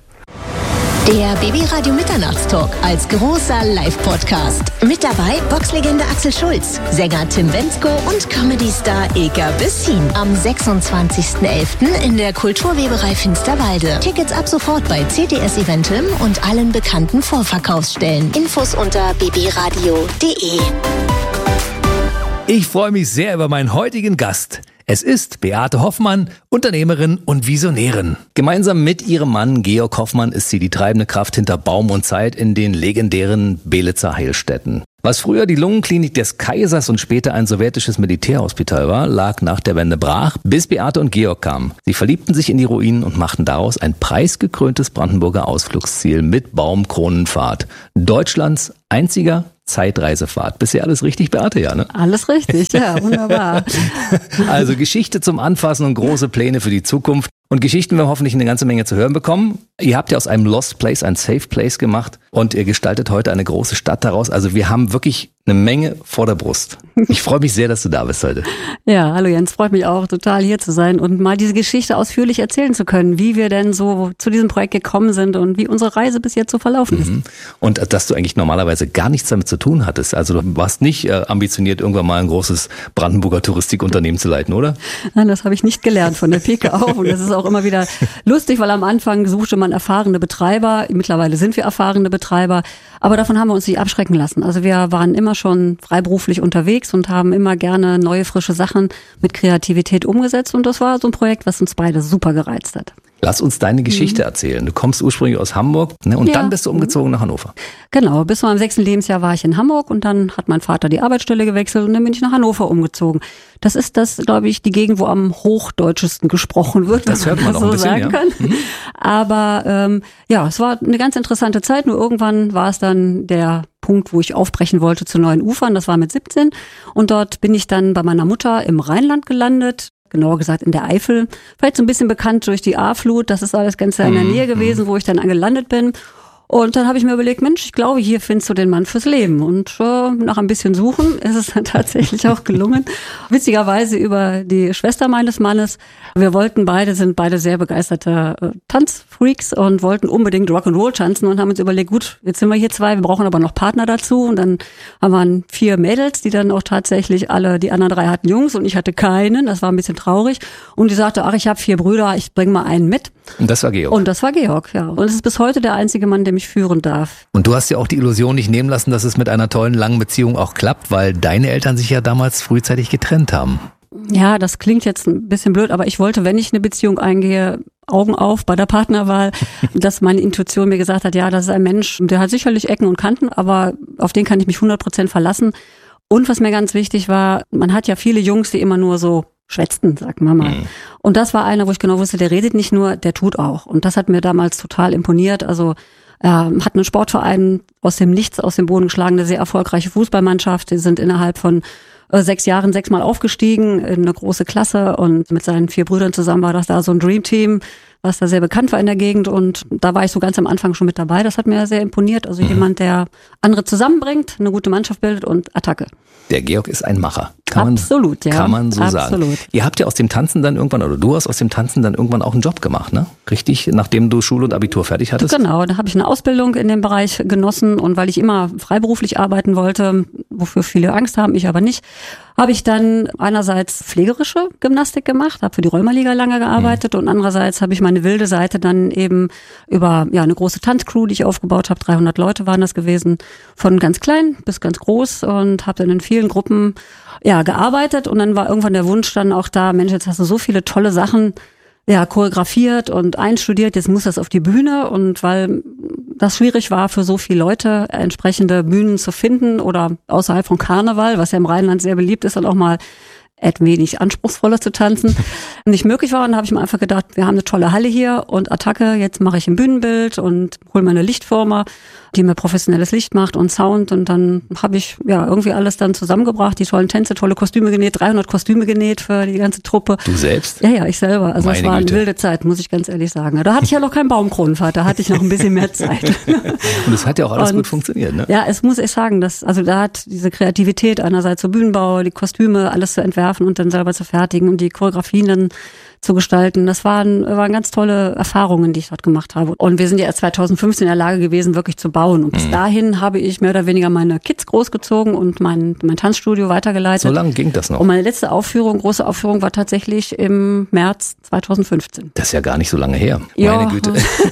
Der B B Radio Mitternachtstalk als großer Live-Podcast. Mit dabei Boxlegende Axel Schulz, Sänger Tim Bendzko und Comedy-Star Ilka Bessin. Am sechsundzwanzigsten elften in der Kulturweberei Finsterwalde. Tickets ab sofort bei C T S Eventim und allen bekannten Vorverkaufsstellen. Infos unter b b radio punkt d e. Ich freue mich sehr über meinen heutigen Gast. Es ist Beate Hoffmann, Unternehmerin und Visionärin. Gemeinsam mit ihrem Mann Georg Hoffmann ist sie die treibende Kraft hinter Baum und Zeit in den legendären Belitzer Heilstätten. Was früher die Lungenklinik des Kaisers und später ein sowjetisches Militärhospital war, lag nach der Wende brach, bis Beate und Georg kamen. Sie verliebten sich in die Ruinen und machten daraus ein preisgekröntes Brandenburger Ausflugsziel mit Baumkronenfahrt. Deutschlands einziger Zeitreisefahrt. Bisher alles richtig, Beate, ja, ne? Alles richtig, ja, wunderbar. Also Geschichte zum Anfassen und große Pläne für die Zukunft. Und Geschichten werden wir hoffentlich eine ganze Menge zu hören bekommen. Ihr habt ja aus einem Lost Place ein Safe Place gemacht und ihr gestaltet heute eine große Stadt daraus. Also wir haben wirklich eine Menge vor der Brust. Ich freue mich sehr, dass du da bist heute. Ja, hallo Jens, freut mich auch total hier zu sein und mal diese Geschichte ausführlich erzählen zu können, wie wir denn so zu diesem Projekt gekommen sind und wie unsere Reise bis jetzt so verlaufen ist. Mhm. Und dass du eigentlich normalerweise gar nichts damit zu tun hattest. Also du warst nicht äh, ambitioniert, irgendwann mal ein großes Brandenburger Touristikunternehmen zu leiten, oder? Nein, das habe ich nicht gelernt von der Pike auf und das ist auch immer wieder lustig, weil am Anfang suchte man erfahrene Betreiber. Mittlerweile sind wir erfahrene Betreiber, aber davon haben wir uns nicht abschrecken lassen. Also wir waren immer schon freiberuflich unterwegs und haben immer gerne neue, frische Sachen mit Kreativität umgesetzt und das war so ein Projekt, was uns beide super gereizt hat. Lass uns deine Geschichte mhm. erzählen. Du kommst ursprünglich aus Hamburg, ne, und ja. dann bist du umgezogen nach Hannover. Genau, bis zu meinem sechsten Lebensjahr war ich in Hamburg und dann hat mein Vater die Arbeitsstelle gewechselt und dann bin ich nach Hannover umgezogen. Das ist das, glaube ich, die Gegend, wo am hochdeutschesten gesprochen wird, das hört man das auch so ein bisschen, sagen ja. kann. Mhm. Aber ähm, ja, es war eine ganz interessante Zeit, nur irgendwann war es dann der Punkt, wo ich aufbrechen wollte zu neuen Ufern, das war mit siebzehn und dort bin ich dann bei meiner Mutter im Rheinland gelandet. Genauer gesagt in der Eifel, vielleicht so ein bisschen bekannt durch die A-Flut, das ist alles ganz in der Nähe gewesen, wo ich dann gelandet bin. Und dann habe ich mir überlegt, Mensch, ich glaube, hier findest du den Mann fürs Leben. Und äh, nach ein bisschen Suchen ist es dann tatsächlich auch gelungen. Witzigerweise über die Schwester meines Mannes. Wir wollten beide, sind beide sehr begeisterte äh, Tanzfreaks und wollten unbedingt Rock'n'Roll tanzen und haben uns überlegt, gut, jetzt sind wir hier zwei, wir brauchen aber noch Partner dazu. Und dann waren vier Mädels, die dann auch tatsächlich alle, die anderen drei hatten Jungs und ich hatte keinen. Das war ein bisschen traurig. Und die sagte, ach, ich habe vier Brüder, ich bringe mal einen mit. Und das war Georg. Und das war Georg, ja. Und es ist bis heute der einzige Mann, der mich führen darf. Und du hast ja auch die Illusion nicht nehmen lassen, dass es mit einer tollen, langen Beziehung auch klappt, weil deine Eltern sich ja damals frühzeitig getrennt haben. Ja, das klingt jetzt ein bisschen blöd, aber ich wollte, wenn ich eine Beziehung eingehe, Augen auf bei der Partnerwahl, dass meine Intuition mir gesagt hat, ja, das ist ein Mensch, der hat sicherlich Ecken und Kanten, aber auf den kann ich mich hundert Prozent verlassen. Und was mir ganz wichtig war, man hat ja viele Jungs, die immer nur so schwätzten, sagen wir mal. Mhm. Und das war einer, wo ich genau wusste, der redet nicht nur, der tut auch. Und das hat mir damals total imponiert. Also er hat einen Sportverein aus dem Nichts, aus dem Boden geschlagen, eine sehr erfolgreiche Fußballmannschaft. Die sind innerhalb von äh, sechs Jahren sechsmal aufgestiegen in eine große Klasse und mit seinen vier Brüdern zusammen war das da so ein Dreamteam, was da sehr bekannt war in der Gegend und da war ich so ganz am Anfang schon mit dabei. Das hat mir sehr imponiert. Also mhm. jemand, der andere zusammenbringt, eine gute Mannschaft bildet und Attacke. Der Georg ist ein Macher. Kann Absolut, man, ja. Kann man so Absolut. sagen. Ihr habt ja aus dem Tanzen dann irgendwann, oder du hast aus dem Tanzen dann irgendwann auch einen Job gemacht, ne? Richtig? Nachdem du Schule und Abitur fertig hattest? Genau, da habe ich eine Ausbildung in dem Bereich genossen und weil ich immer freiberuflich arbeiten wollte, wofür viele Angst haben, ich aber nicht, habe ich dann einerseits pflegerische Gymnastik gemacht, habe für die Rheumaliga lange gearbeitet mhm. und andererseits habe ich meine wilde Seite dann eben über ja eine große Tanzcrew, die ich aufgebaut habe, dreihundert Leute waren das gewesen, von ganz klein bis ganz groß und habe dann in vielen Gruppen ja gearbeitet und dann war irgendwann der Wunsch dann auch da, Mensch, jetzt hast du so viele tolle Sachen ja choreografiert und einstudiert, jetzt muss das auf die Bühne und weil das schwierig war für so viele Leute, entsprechende Bühnen zu finden oder außerhalb von Karneval, was ja im Rheinland sehr beliebt ist und auch mal etwas wenig anspruchsvoller zu tanzen, nicht möglich war. Und da habe ich mir einfach gedacht, wir haben eine tolle Halle hier und Attacke, jetzt mache ich ein Bühnenbild und hole mir eine Lichtfirma, die mir professionelles Licht macht und Sound und dann habe ich ja irgendwie alles dann zusammengebracht, die tollen Tänze, tolle Kostüme genäht, dreihundert Kostüme genäht für die ganze Truppe. Du selbst? Ja, ja, ich selber. Also es war eine Güte. wilde Zeit, muss ich ganz ehrlich sagen. Da hatte ich ja noch keinen Baumkronenfahrt, da hatte ich noch ein bisschen mehr Zeit. Und es hat ja auch alles und, gut funktioniert, ne? Ja, es muss ich sagen, dass also da hat diese Kreativität einerseits so Bühnenbau, die Kostüme, alles zu entwerfen und dann selber zu fertigen und die Choreografien dann zu gestalten. Das waren, waren ganz tolle Erfahrungen, die ich dort gemacht habe. Und wir sind ja erst zweitausendfünfzehn in der Lage gewesen, wirklich zu bauen. Und bis mhm. dahin habe ich mehr oder weniger meine Kids großgezogen und mein, mein Tanzstudio weitergeleitet. So lange ging das noch? Und meine letzte Aufführung, große Aufführung, war tatsächlich im März zweitausendfünfzehn. Das ist ja gar nicht so lange her. Ja. Meine Güte.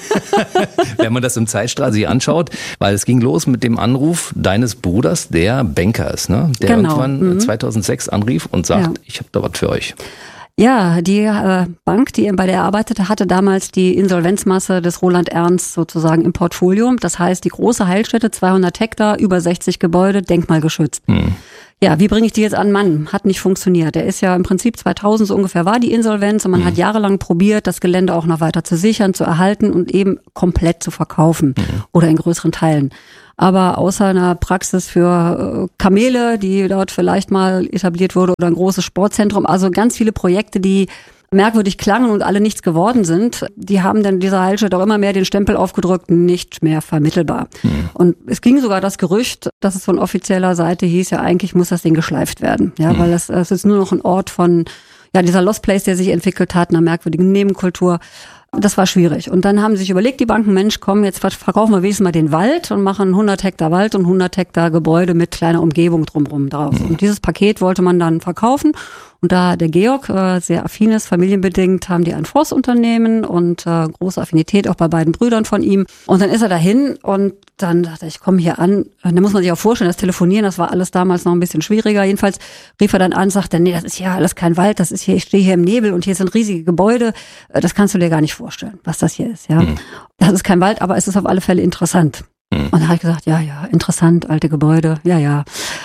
Wenn man das im Zeitstrahl sich anschaut, weil es ging los mit dem Anruf deines Bruders, der Banker ist, ne? Der genau. irgendwann mhm. zweitausendsechs anrief und sagt, ja. ich habe da was für euch. Ja, die äh, Bank, die bei der er arbeitete, hatte damals die Insolvenzmasse des Roland Ernst sozusagen im Portfolio. Das heißt, die große Heilstätte, zweihundert Hektar, über sechzig Gebäude, denkmalgeschützt. Hm. Ja, wie bringe ich die jetzt an Mann? Hat nicht funktioniert. Der ist ja im Prinzip zweitausend so ungefähr war die Insolvenz und man hm. hat jahrelang probiert, das Gelände auch noch weiter zu sichern, zu erhalten und eben komplett zu verkaufen hm. oder in größeren Teilen. Aber außer einer Praxis für Kamele, die dort vielleicht mal etabliert wurde, oder ein großes Sportzentrum, also ganz viele Projekte, die merkwürdig klangen und alle nichts geworden sind, die haben dann dieser Heilstätte auch immer mehr den Stempel aufgedrückt, nicht mehr vermittelbar. Mhm. Und es ging sogar das Gerücht, dass es von offizieller Seite hieß, ja eigentlich muss das Ding geschleift werden, ja, mhm. weil das, das ist nur noch ein Ort von, ja, dieser Lost Place, der sich entwickelt hat, einer merkwürdigen Nebenkultur. Das war schwierig. Und dann haben sie sich überlegt, die Banken, Mensch, komm, jetzt verkaufen wir wenigstens mal den Wald und machen hundert Hektar Wald und hundert Hektar Gebäude mit kleiner Umgebung drumherum drauf. Mhm. Und dieses Paket wollte man dann verkaufen. Und da der Georg äh, sehr affin ist, familienbedingt, haben die ein Forstunternehmen und äh, große Affinität auch bei beiden Brüdern von ihm. Und dann ist er dahin und dann dachte ich, ich komme hier an. Und dann muss man sich auch vorstellen, das Telefonieren, das war alles damals noch ein bisschen schwieriger. Jedenfalls rief er dann an und sagte, nee, das ist hier alles kein Wald, das ist hier, ich stehe hier im Nebel und hier sind riesige Gebäude. Das kannst du dir gar nicht vorstellen, was das hier ist. Ja, mhm. Das ist kein Wald, aber es ist auf alle Fälle interessant. Mhm. Und da habe ich gesagt, ja, ja, interessant, alte Gebäude, ja, ja.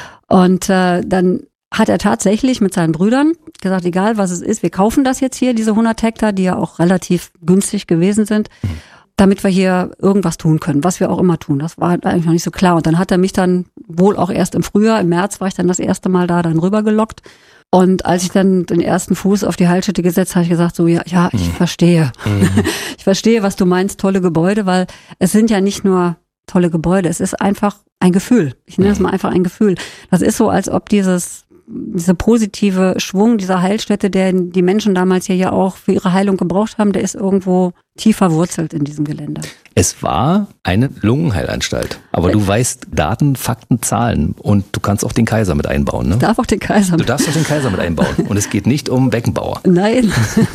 Und äh, dann hat er tatsächlich mit seinen Brüdern gesagt, egal was es ist, wir kaufen das jetzt hier, diese hundert Hektar, die ja auch relativ günstig gewesen sind, damit wir hier irgendwas tun können, was wir auch immer tun. Das war eigentlich noch nicht so klar. Und dann hat er mich dann wohl auch erst im Frühjahr, im März war ich dann das erste Mal da dann rübergelockt. Und als ich dann den ersten Fuß auf die Heilstätte gesetzt habe, habe ich gesagt, so ja, ja, ich mhm. verstehe. Mhm. Ich verstehe, was du meinst, tolle Gebäude, weil es sind ja nicht nur tolle Gebäude, es ist einfach ein Gefühl. Ich nenne es mal einfach ein Gefühl. Das ist so, als ob dieses diese positive Schwung dieser Heilstätte, der die Menschen damals hier ja auch für ihre Heilung gebraucht haben, der ist irgendwo tief verwurzelt in diesem Gelände. Es war eine Lungenheilanstalt, aber du weißt Daten, Fakten, Zahlen und du kannst auch den Kaiser mit einbauen, ne? Ich darf auch den Kaiser mit. Du darfst auch den Kaiser mit einbauen und es geht nicht um Beckenbauer. Nein.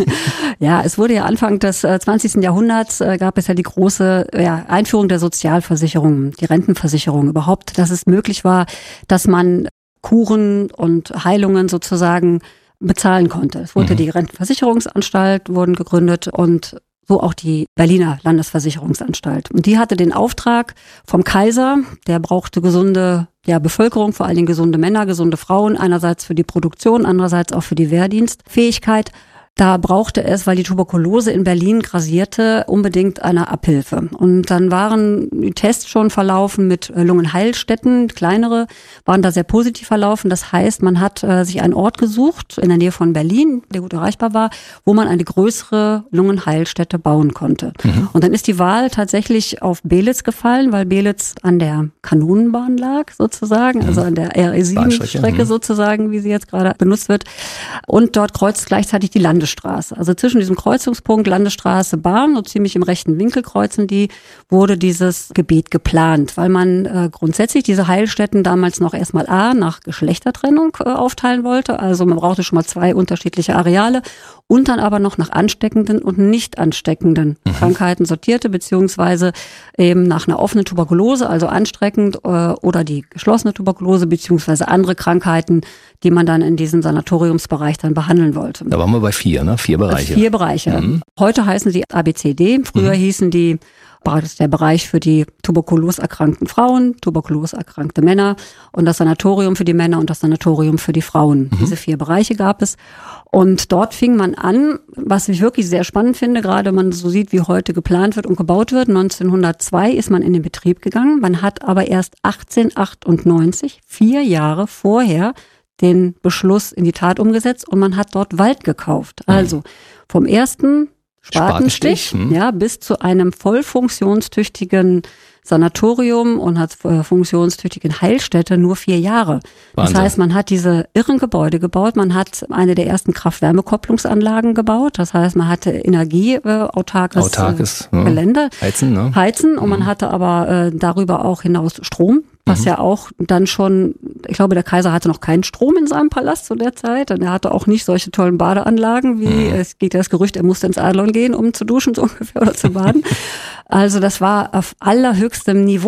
Ja, es wurde ja Anfang des zwanzigsten Jahrhunderts äh, gab es ja die große ja, Einführung der Sozialversicherung, die Rentenversicherung überhaupt, dass es möglich war, dass man Kuren und Heilungen sozusagen bezahlen konnte. Es wurde mhm. die Rentenversicherungsanstalt wurden gegründet und so auch die Berliner Landesversicherungsanstalt. Und die hatte den Auftrag vom Kaiser, der brauchte gesunde ja, Bevölkerung, vor allen Dingen gesunde Männer, gesunde Frauen, einerseits für die Produktion, andererseits auch für die Wehrdienstfähigkeit. Da brauchte es, weil die Tuberkulose in Berlin grassierte, unbedingt eine Abhilfe. Und dann waren die Tests schon verlaufen mit Lungenheilstätten, kleinere, waren da sehr positiv verlaufen. Das heißt, man hat äh, sich einen Ort gesucht in der Nähe von Berlin, der gut erreichbar war, wo man eine größere Lungenheilstätte bauen konnte. Mhm. Und dann ist die Wahl tatsächlich auf Belitz gefallen, weil Belitz an der Kanonenbahn lag sozusagen, mhm. also an der R E sieben Strecke mhm. sozusagen, wie sie jetzt gerade benutzt wird. Und dort kreuzt gleichzeitig die Landesstraße. Also zwischen diesem Kreuzungspunkt Landesstraße, Bahn, so ziemlich im rechten Winkel kreuzen die, wurde dieses Gebiet geplant, weil man äh, grundsätzlich diese Heilstätten damals noch erstmal A, nach Geschlechtertrennung äh, aufteilen wollte. Also man brauchte schon mal zwei unterschiedliche Areale und dann aber noch nach ansteckenden und nicht ansteckenden mhm. Krankheiten sortierte, beziehungsweise eben nach einer offenen Tuberkulose, also ansteckend äh, oder die geschlossene Tuberkulose, beziehungsweise andere Krankheiten, die man dann in diesem Sanatoriumsbereich dann behandeln wollte. Da waren wir bei vier, ne? Vier Bereiche. Vier Bereiche. Mhm. Heute heißen sie A B C D. Früher mhm. hießen die, das ist der Bereich für die tuberkuloserkrankten Frauen, tuberkuloserkrankte Männer und das Sanatorium für die Männer und das Sanatorium für die Frauen. Mhm. Diese vier Bereiche gab es. Und dort fing man an, was ich wirklich sehr spannend finde, gerade wenn man so sieht, wie heute geplant wird und gebaut wird. neunzehnhundertzwei ist man in den Betrieb gegangen. Man hat aber erst achtzehnhundertachtundneunzig, vier Jahre vorher, den Beschluss in die Tat umgesetzt und man hat dort Wald gekauft. Also vom ersten Spatenstich, Spatenstich ja, bis zu einem voll funktionstüchtigen Sanatorium und hat äh, funktionstüchtigen Heilstätte nur vier Jahre. Wahnsinn. Das heißt, man hat diese irren Gebäude gebaut, man hat eine der ersten Kraft-Wärme-Kopplungsanlagen gebaut, das heißt, man hatte energieautarkes äh, Autarkes, äh, Gelände, ja. Heizen, ne? Heizen und mhm. man hatte aber äh, darüber auch hinaus Strom. Was mhm. ja auch dann schon, ich glaube, der Kaiser hatte noch keinen Strom in seinem Palast zu der Zeit und er hatte auch nicht solche tollen Badeanlagen, wie mhm. es geht ja das Gerücht, er musste ins Adlon gehen, um zu duschen so ungefähr oder zu baden. Also das war auf allerhöchstem Niveau.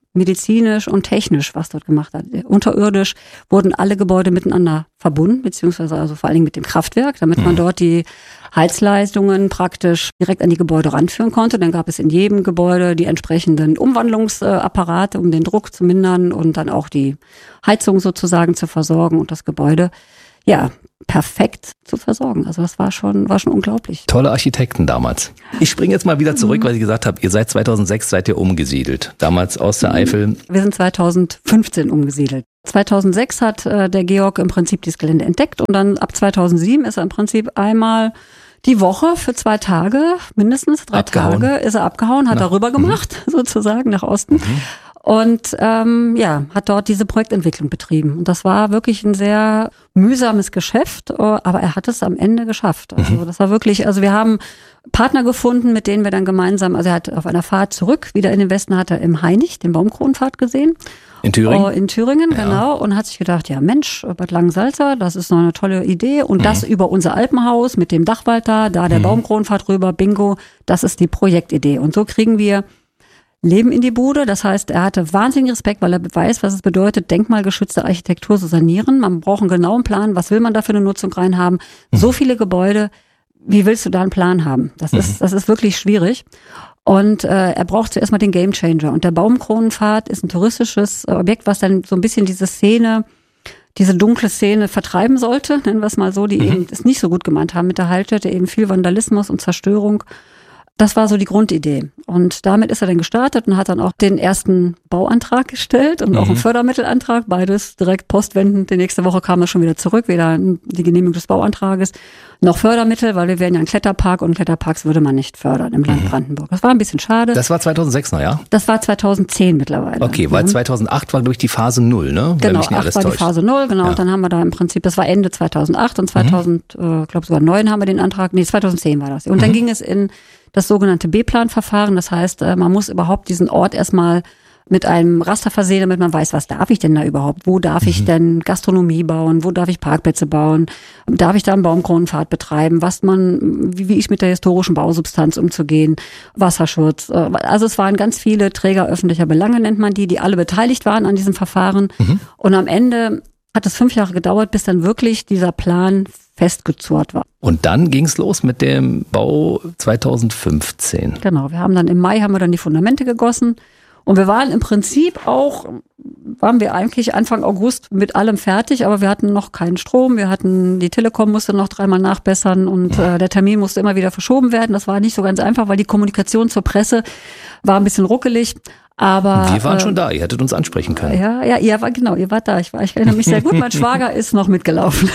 medizinisch und technisch, was dort gemacht hat. Unterirdisch wurden alle Gebäude miteinander verbunden, beziehungsweise also vor allen Dingen mit dem Kraftwerk, damit man dort die Heizleistungen praktisch direkt an die Gebäude ranführen konnte. Dann gab es in jedem Gebäude die entsprechenden Umwandlungsapparate, um den Druck zu mindern und dann auch die Heizung sozusagen zu versorgen und das Gebäude, ja, perfekt zu versorgen. Also das war schon, war schon unglaublich. Tolle Architekten damals. Ich springe jetzt mal wieder zurück, weil ich gesagt habe, ihr seid zweitausendsechs, seid ihr umgesiedelt. Damals aus der Eifel. Wir sind zweitausendfünfzehn umgesiedelt. zweitausendsechs hat äh, der Georg im Prinzip dieses Gelände entdeckt und dann ab zweitausendsieben ist er im Prinzip einmal die Woche für zwei Tage, mindestens drei Abgehauen. Tage, ist er abgehauen, hat Na, er rüber gemacht, mhm. sozusagen nach Osten. Mhm. Und ähm, ja, hat dort diese Projektentwicklung betrieben. Und das war wirklich ein sehr mühsames Geschäft, aber er hat es am Ende geschafft. Also mhm. das war wirklich, also wir haben Partner gefunden, mit denen wir dann gemeinsam, also er hat auf einer Fahrt zurück, wieder in den Westen, hat er im Hainich den Baumkronenpfad gesehen. In Thüringen? Oh, in Thüringen, ja. Genau. Und hat sich gedacht, ja Mensch, Bad Langensalza, das ist noch eine tolle Idee. Und mhm. das über unser Alpenhaus mit dem Dachwald da, da der mhm. Baumkronenpfad rüber, bingo, das ist die Projektidee. Und so kriegen wir Leben in die Bude. Das heißt, er hatte wahnsinnigen Respekt, weil er weiß, was es bedeutet, denkmalgeschützte Architektur zu sanieren. Man braucht einen genauen Plan. Was will man da für eine Nutzung reinhaben? Mhm. So viele Gebäude. Wie willst du da einen Plan haben? Das mhm. ist, das ist wirklich schwierig. Und äh, er braucht zuerst mal den Gamechanger. Und der Baumkronenpfad ist ein touristisches Objekt, was dann so ein bisschen diese Szene, diese dunkle Szene vertreiben sollte, nennen wir es mal so, die mhm. eben es nicht so gut gemeint haben mit der Heilstätte, eben viel Vandalismus und Zerstörung. Das war so die Grundidee. Und damit ist er dann gestartet und hat dann auch den ersten Bauantrag gestellt und mhm. auch einen Fördermittelantrag. Beides direkt postwendend. Die nächste Woche kam er schon wieder zurück, weder die Genehmigung des Bauantrages noch Fördermittel, weil wir wären ja ein Kletterpark und Kletterparks würde man nicht fördern im Land mhm. Brandenburg. Das war ein bisschen schade. Das war zweitausendsechs noch, ja? Das war zweitaudzehn mittlerweile. Okay, weil ja. zweitausendacht war durch die Phase null, ne? Genau, acht war täuscht. Die Phase null, genau. Ja. Und dann haben wir da im Prinzip, das war Ende zweitausendacht und zweitausend, mhm. äh, glaube sogar neun haben wir den Antrag, nee, zweitausendzehn war das. Und mhm. dann ging es in das sogenannte B-Plan-Verfahren. Das heißt, man muss überhaupt diesen Ort erstmal mit einem Raster versehen, damit man weiß, was darf ich denn da überhaupt? Wo darf mhm. ich denn Gastronomie bauen? Wo darf ich Parkplätze bauen? Darf ich da einen Baumkronenpfad betreiben? Was man, wie, wie ich mit der historischen Bausubstanz umzugehen? Wasserschutz. Also es waren ganz viele Träger öffentlicher Belange, nennt man die, die alle beteiligt waren an diesem Verfahren. Mhm. Und am Ende hat es fünf Jahre gedauert, bis dann wirklich dieser Plan festgezurrt war. Und dann ging es los mit dem Bau zweitausendfünfzehn. Genau, wir haben dann im Mai haben wir dann die Fundamente gegossen und wir waren im Prinzip auch, waren wir eigentlich Anfang August mit allem fertig, aber wir hatten noch keinen Strom, wir hatten, die Telekom musste noch dreimal nachbessern und äh, der Termin musste immer wieder verschoben werden. Das war nicht so ganz einfach, weil die Kommunikation zur Presse war ein bisschen ruckelig. Aber wir waren äh, schon da, ihr hättet uns ansprechen können. Ja, ja, ihr war genau, ihr wart da. Ich, war, ich erinnere mich sehr gut. Mein Schwager ist noch mitgelaufen.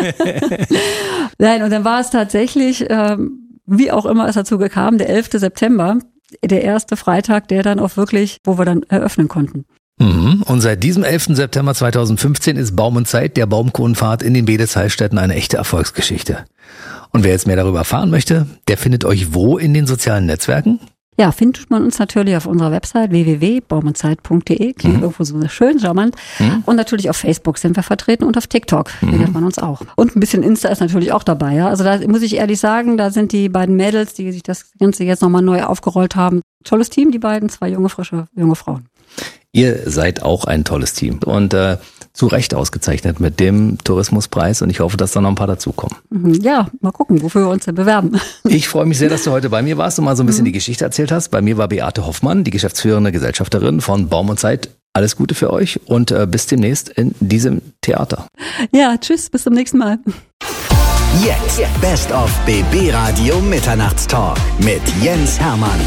Nein, und dann war es tatsächlich, ähm, wie auch immer es dazu kam, der elfte September, der erste Freitag, der dann auch wirklich, wo wir dann eröffnen konnten. Mhm. Und seit diesem elften September zweitausendfünfzehn ist Baum und Zeit, der Baumkronenpfad in den Bedesheilstätten, eine echte Erfolgsgeschichte. Und wer jetzt mehr darüber erfahren möchte, der findet euch wo in den sozialen Netzwerken? Ja, findet man uns natürlich auf unserer Website w w w punkt baum und zeit punkt d e. Klingt mhm. irgendwo so schön, charmant. Mhm. Und natürlich auf Facebook sind wir vertreten und auf TikTok mhm. findet man uns auch. Und ein bisschen Insta ist natürlich auch dabei. Ja. Also da muss ich ehrlich sagen, da sind die beiden Mädels, die sich das Ganze jetzt nochmal neu aufgerollt haben. Tolles Team, die beiden, zwei junge, frische, junge Frauen. Ihr seid auch ein tolles Team und äh, zu Recht ausgezeichnet mit dem Tourismuspreis und ich hoffe, dass da noch ein paar dazukommen. Ja, mal gucken, wofür wir uns denn bewerben. Ich freue mich sehr, dass du heute bei mir warst und mal so ein bisschen mhm. die Geschichte erzählt hast. Bei mir war Beate Hoffmann, die geschäftsführende Gesellschafterin von Baum und Zeit. Alles Gute für euch und äh, bis demnächst in diesem Theater. Ja, tschüss, bis zum nächsten Mal. Jetzt Best of B B Radio Mitternachtstalk mit Jens Hermann.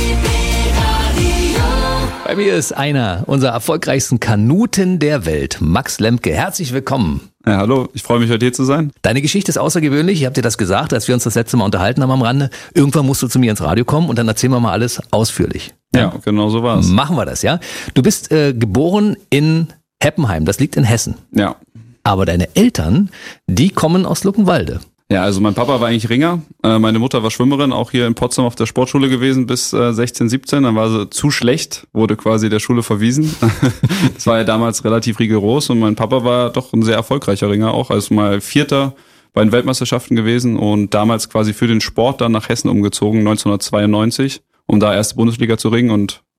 Bei mir ist einer unserer erfolgreichsten Kanuten der Welt, Max Lemke. Herzlich willkommen. Ja, hallo, ich freue mich, heute hier zu sein. Deine Geschichte ist außergewöhnlich. Ich habe dir das gesagt, als wir uns das letzte Mal unterhalten haben am Rande. Irgendwann musst du zu mir ins Radio kommen und dann erzählen wir mal alles ausführlich. Ja, ja, genau so war es. Machen wir das, ja? Du bist äh, geboren in Heppenheim, das liegt in Hessen. Ja. Aber deine Eltern, die kommen aus Luckenwalde. Ja, also mein Papa war eigentlich Ringer, äh, meine Mutter war Schwimmerin, auch hier in Potsdam auf der Sportschule gewesen bis äh, sechzehn, siebzehn, dann war sie zu schlecht, wurde quasi der Schule verwiesen. Das war ja damals relativ rigoros und mein Papa war doch ein sehr erfolgreicher Ringer auch, also mal Vierter bei den Weltmeisterschaften gewesen und damals quasi für den Sport dann nach Hessen umgezogen, neunzehnhundertzweiundneunzig, um da erste Bundesliga zu ringen und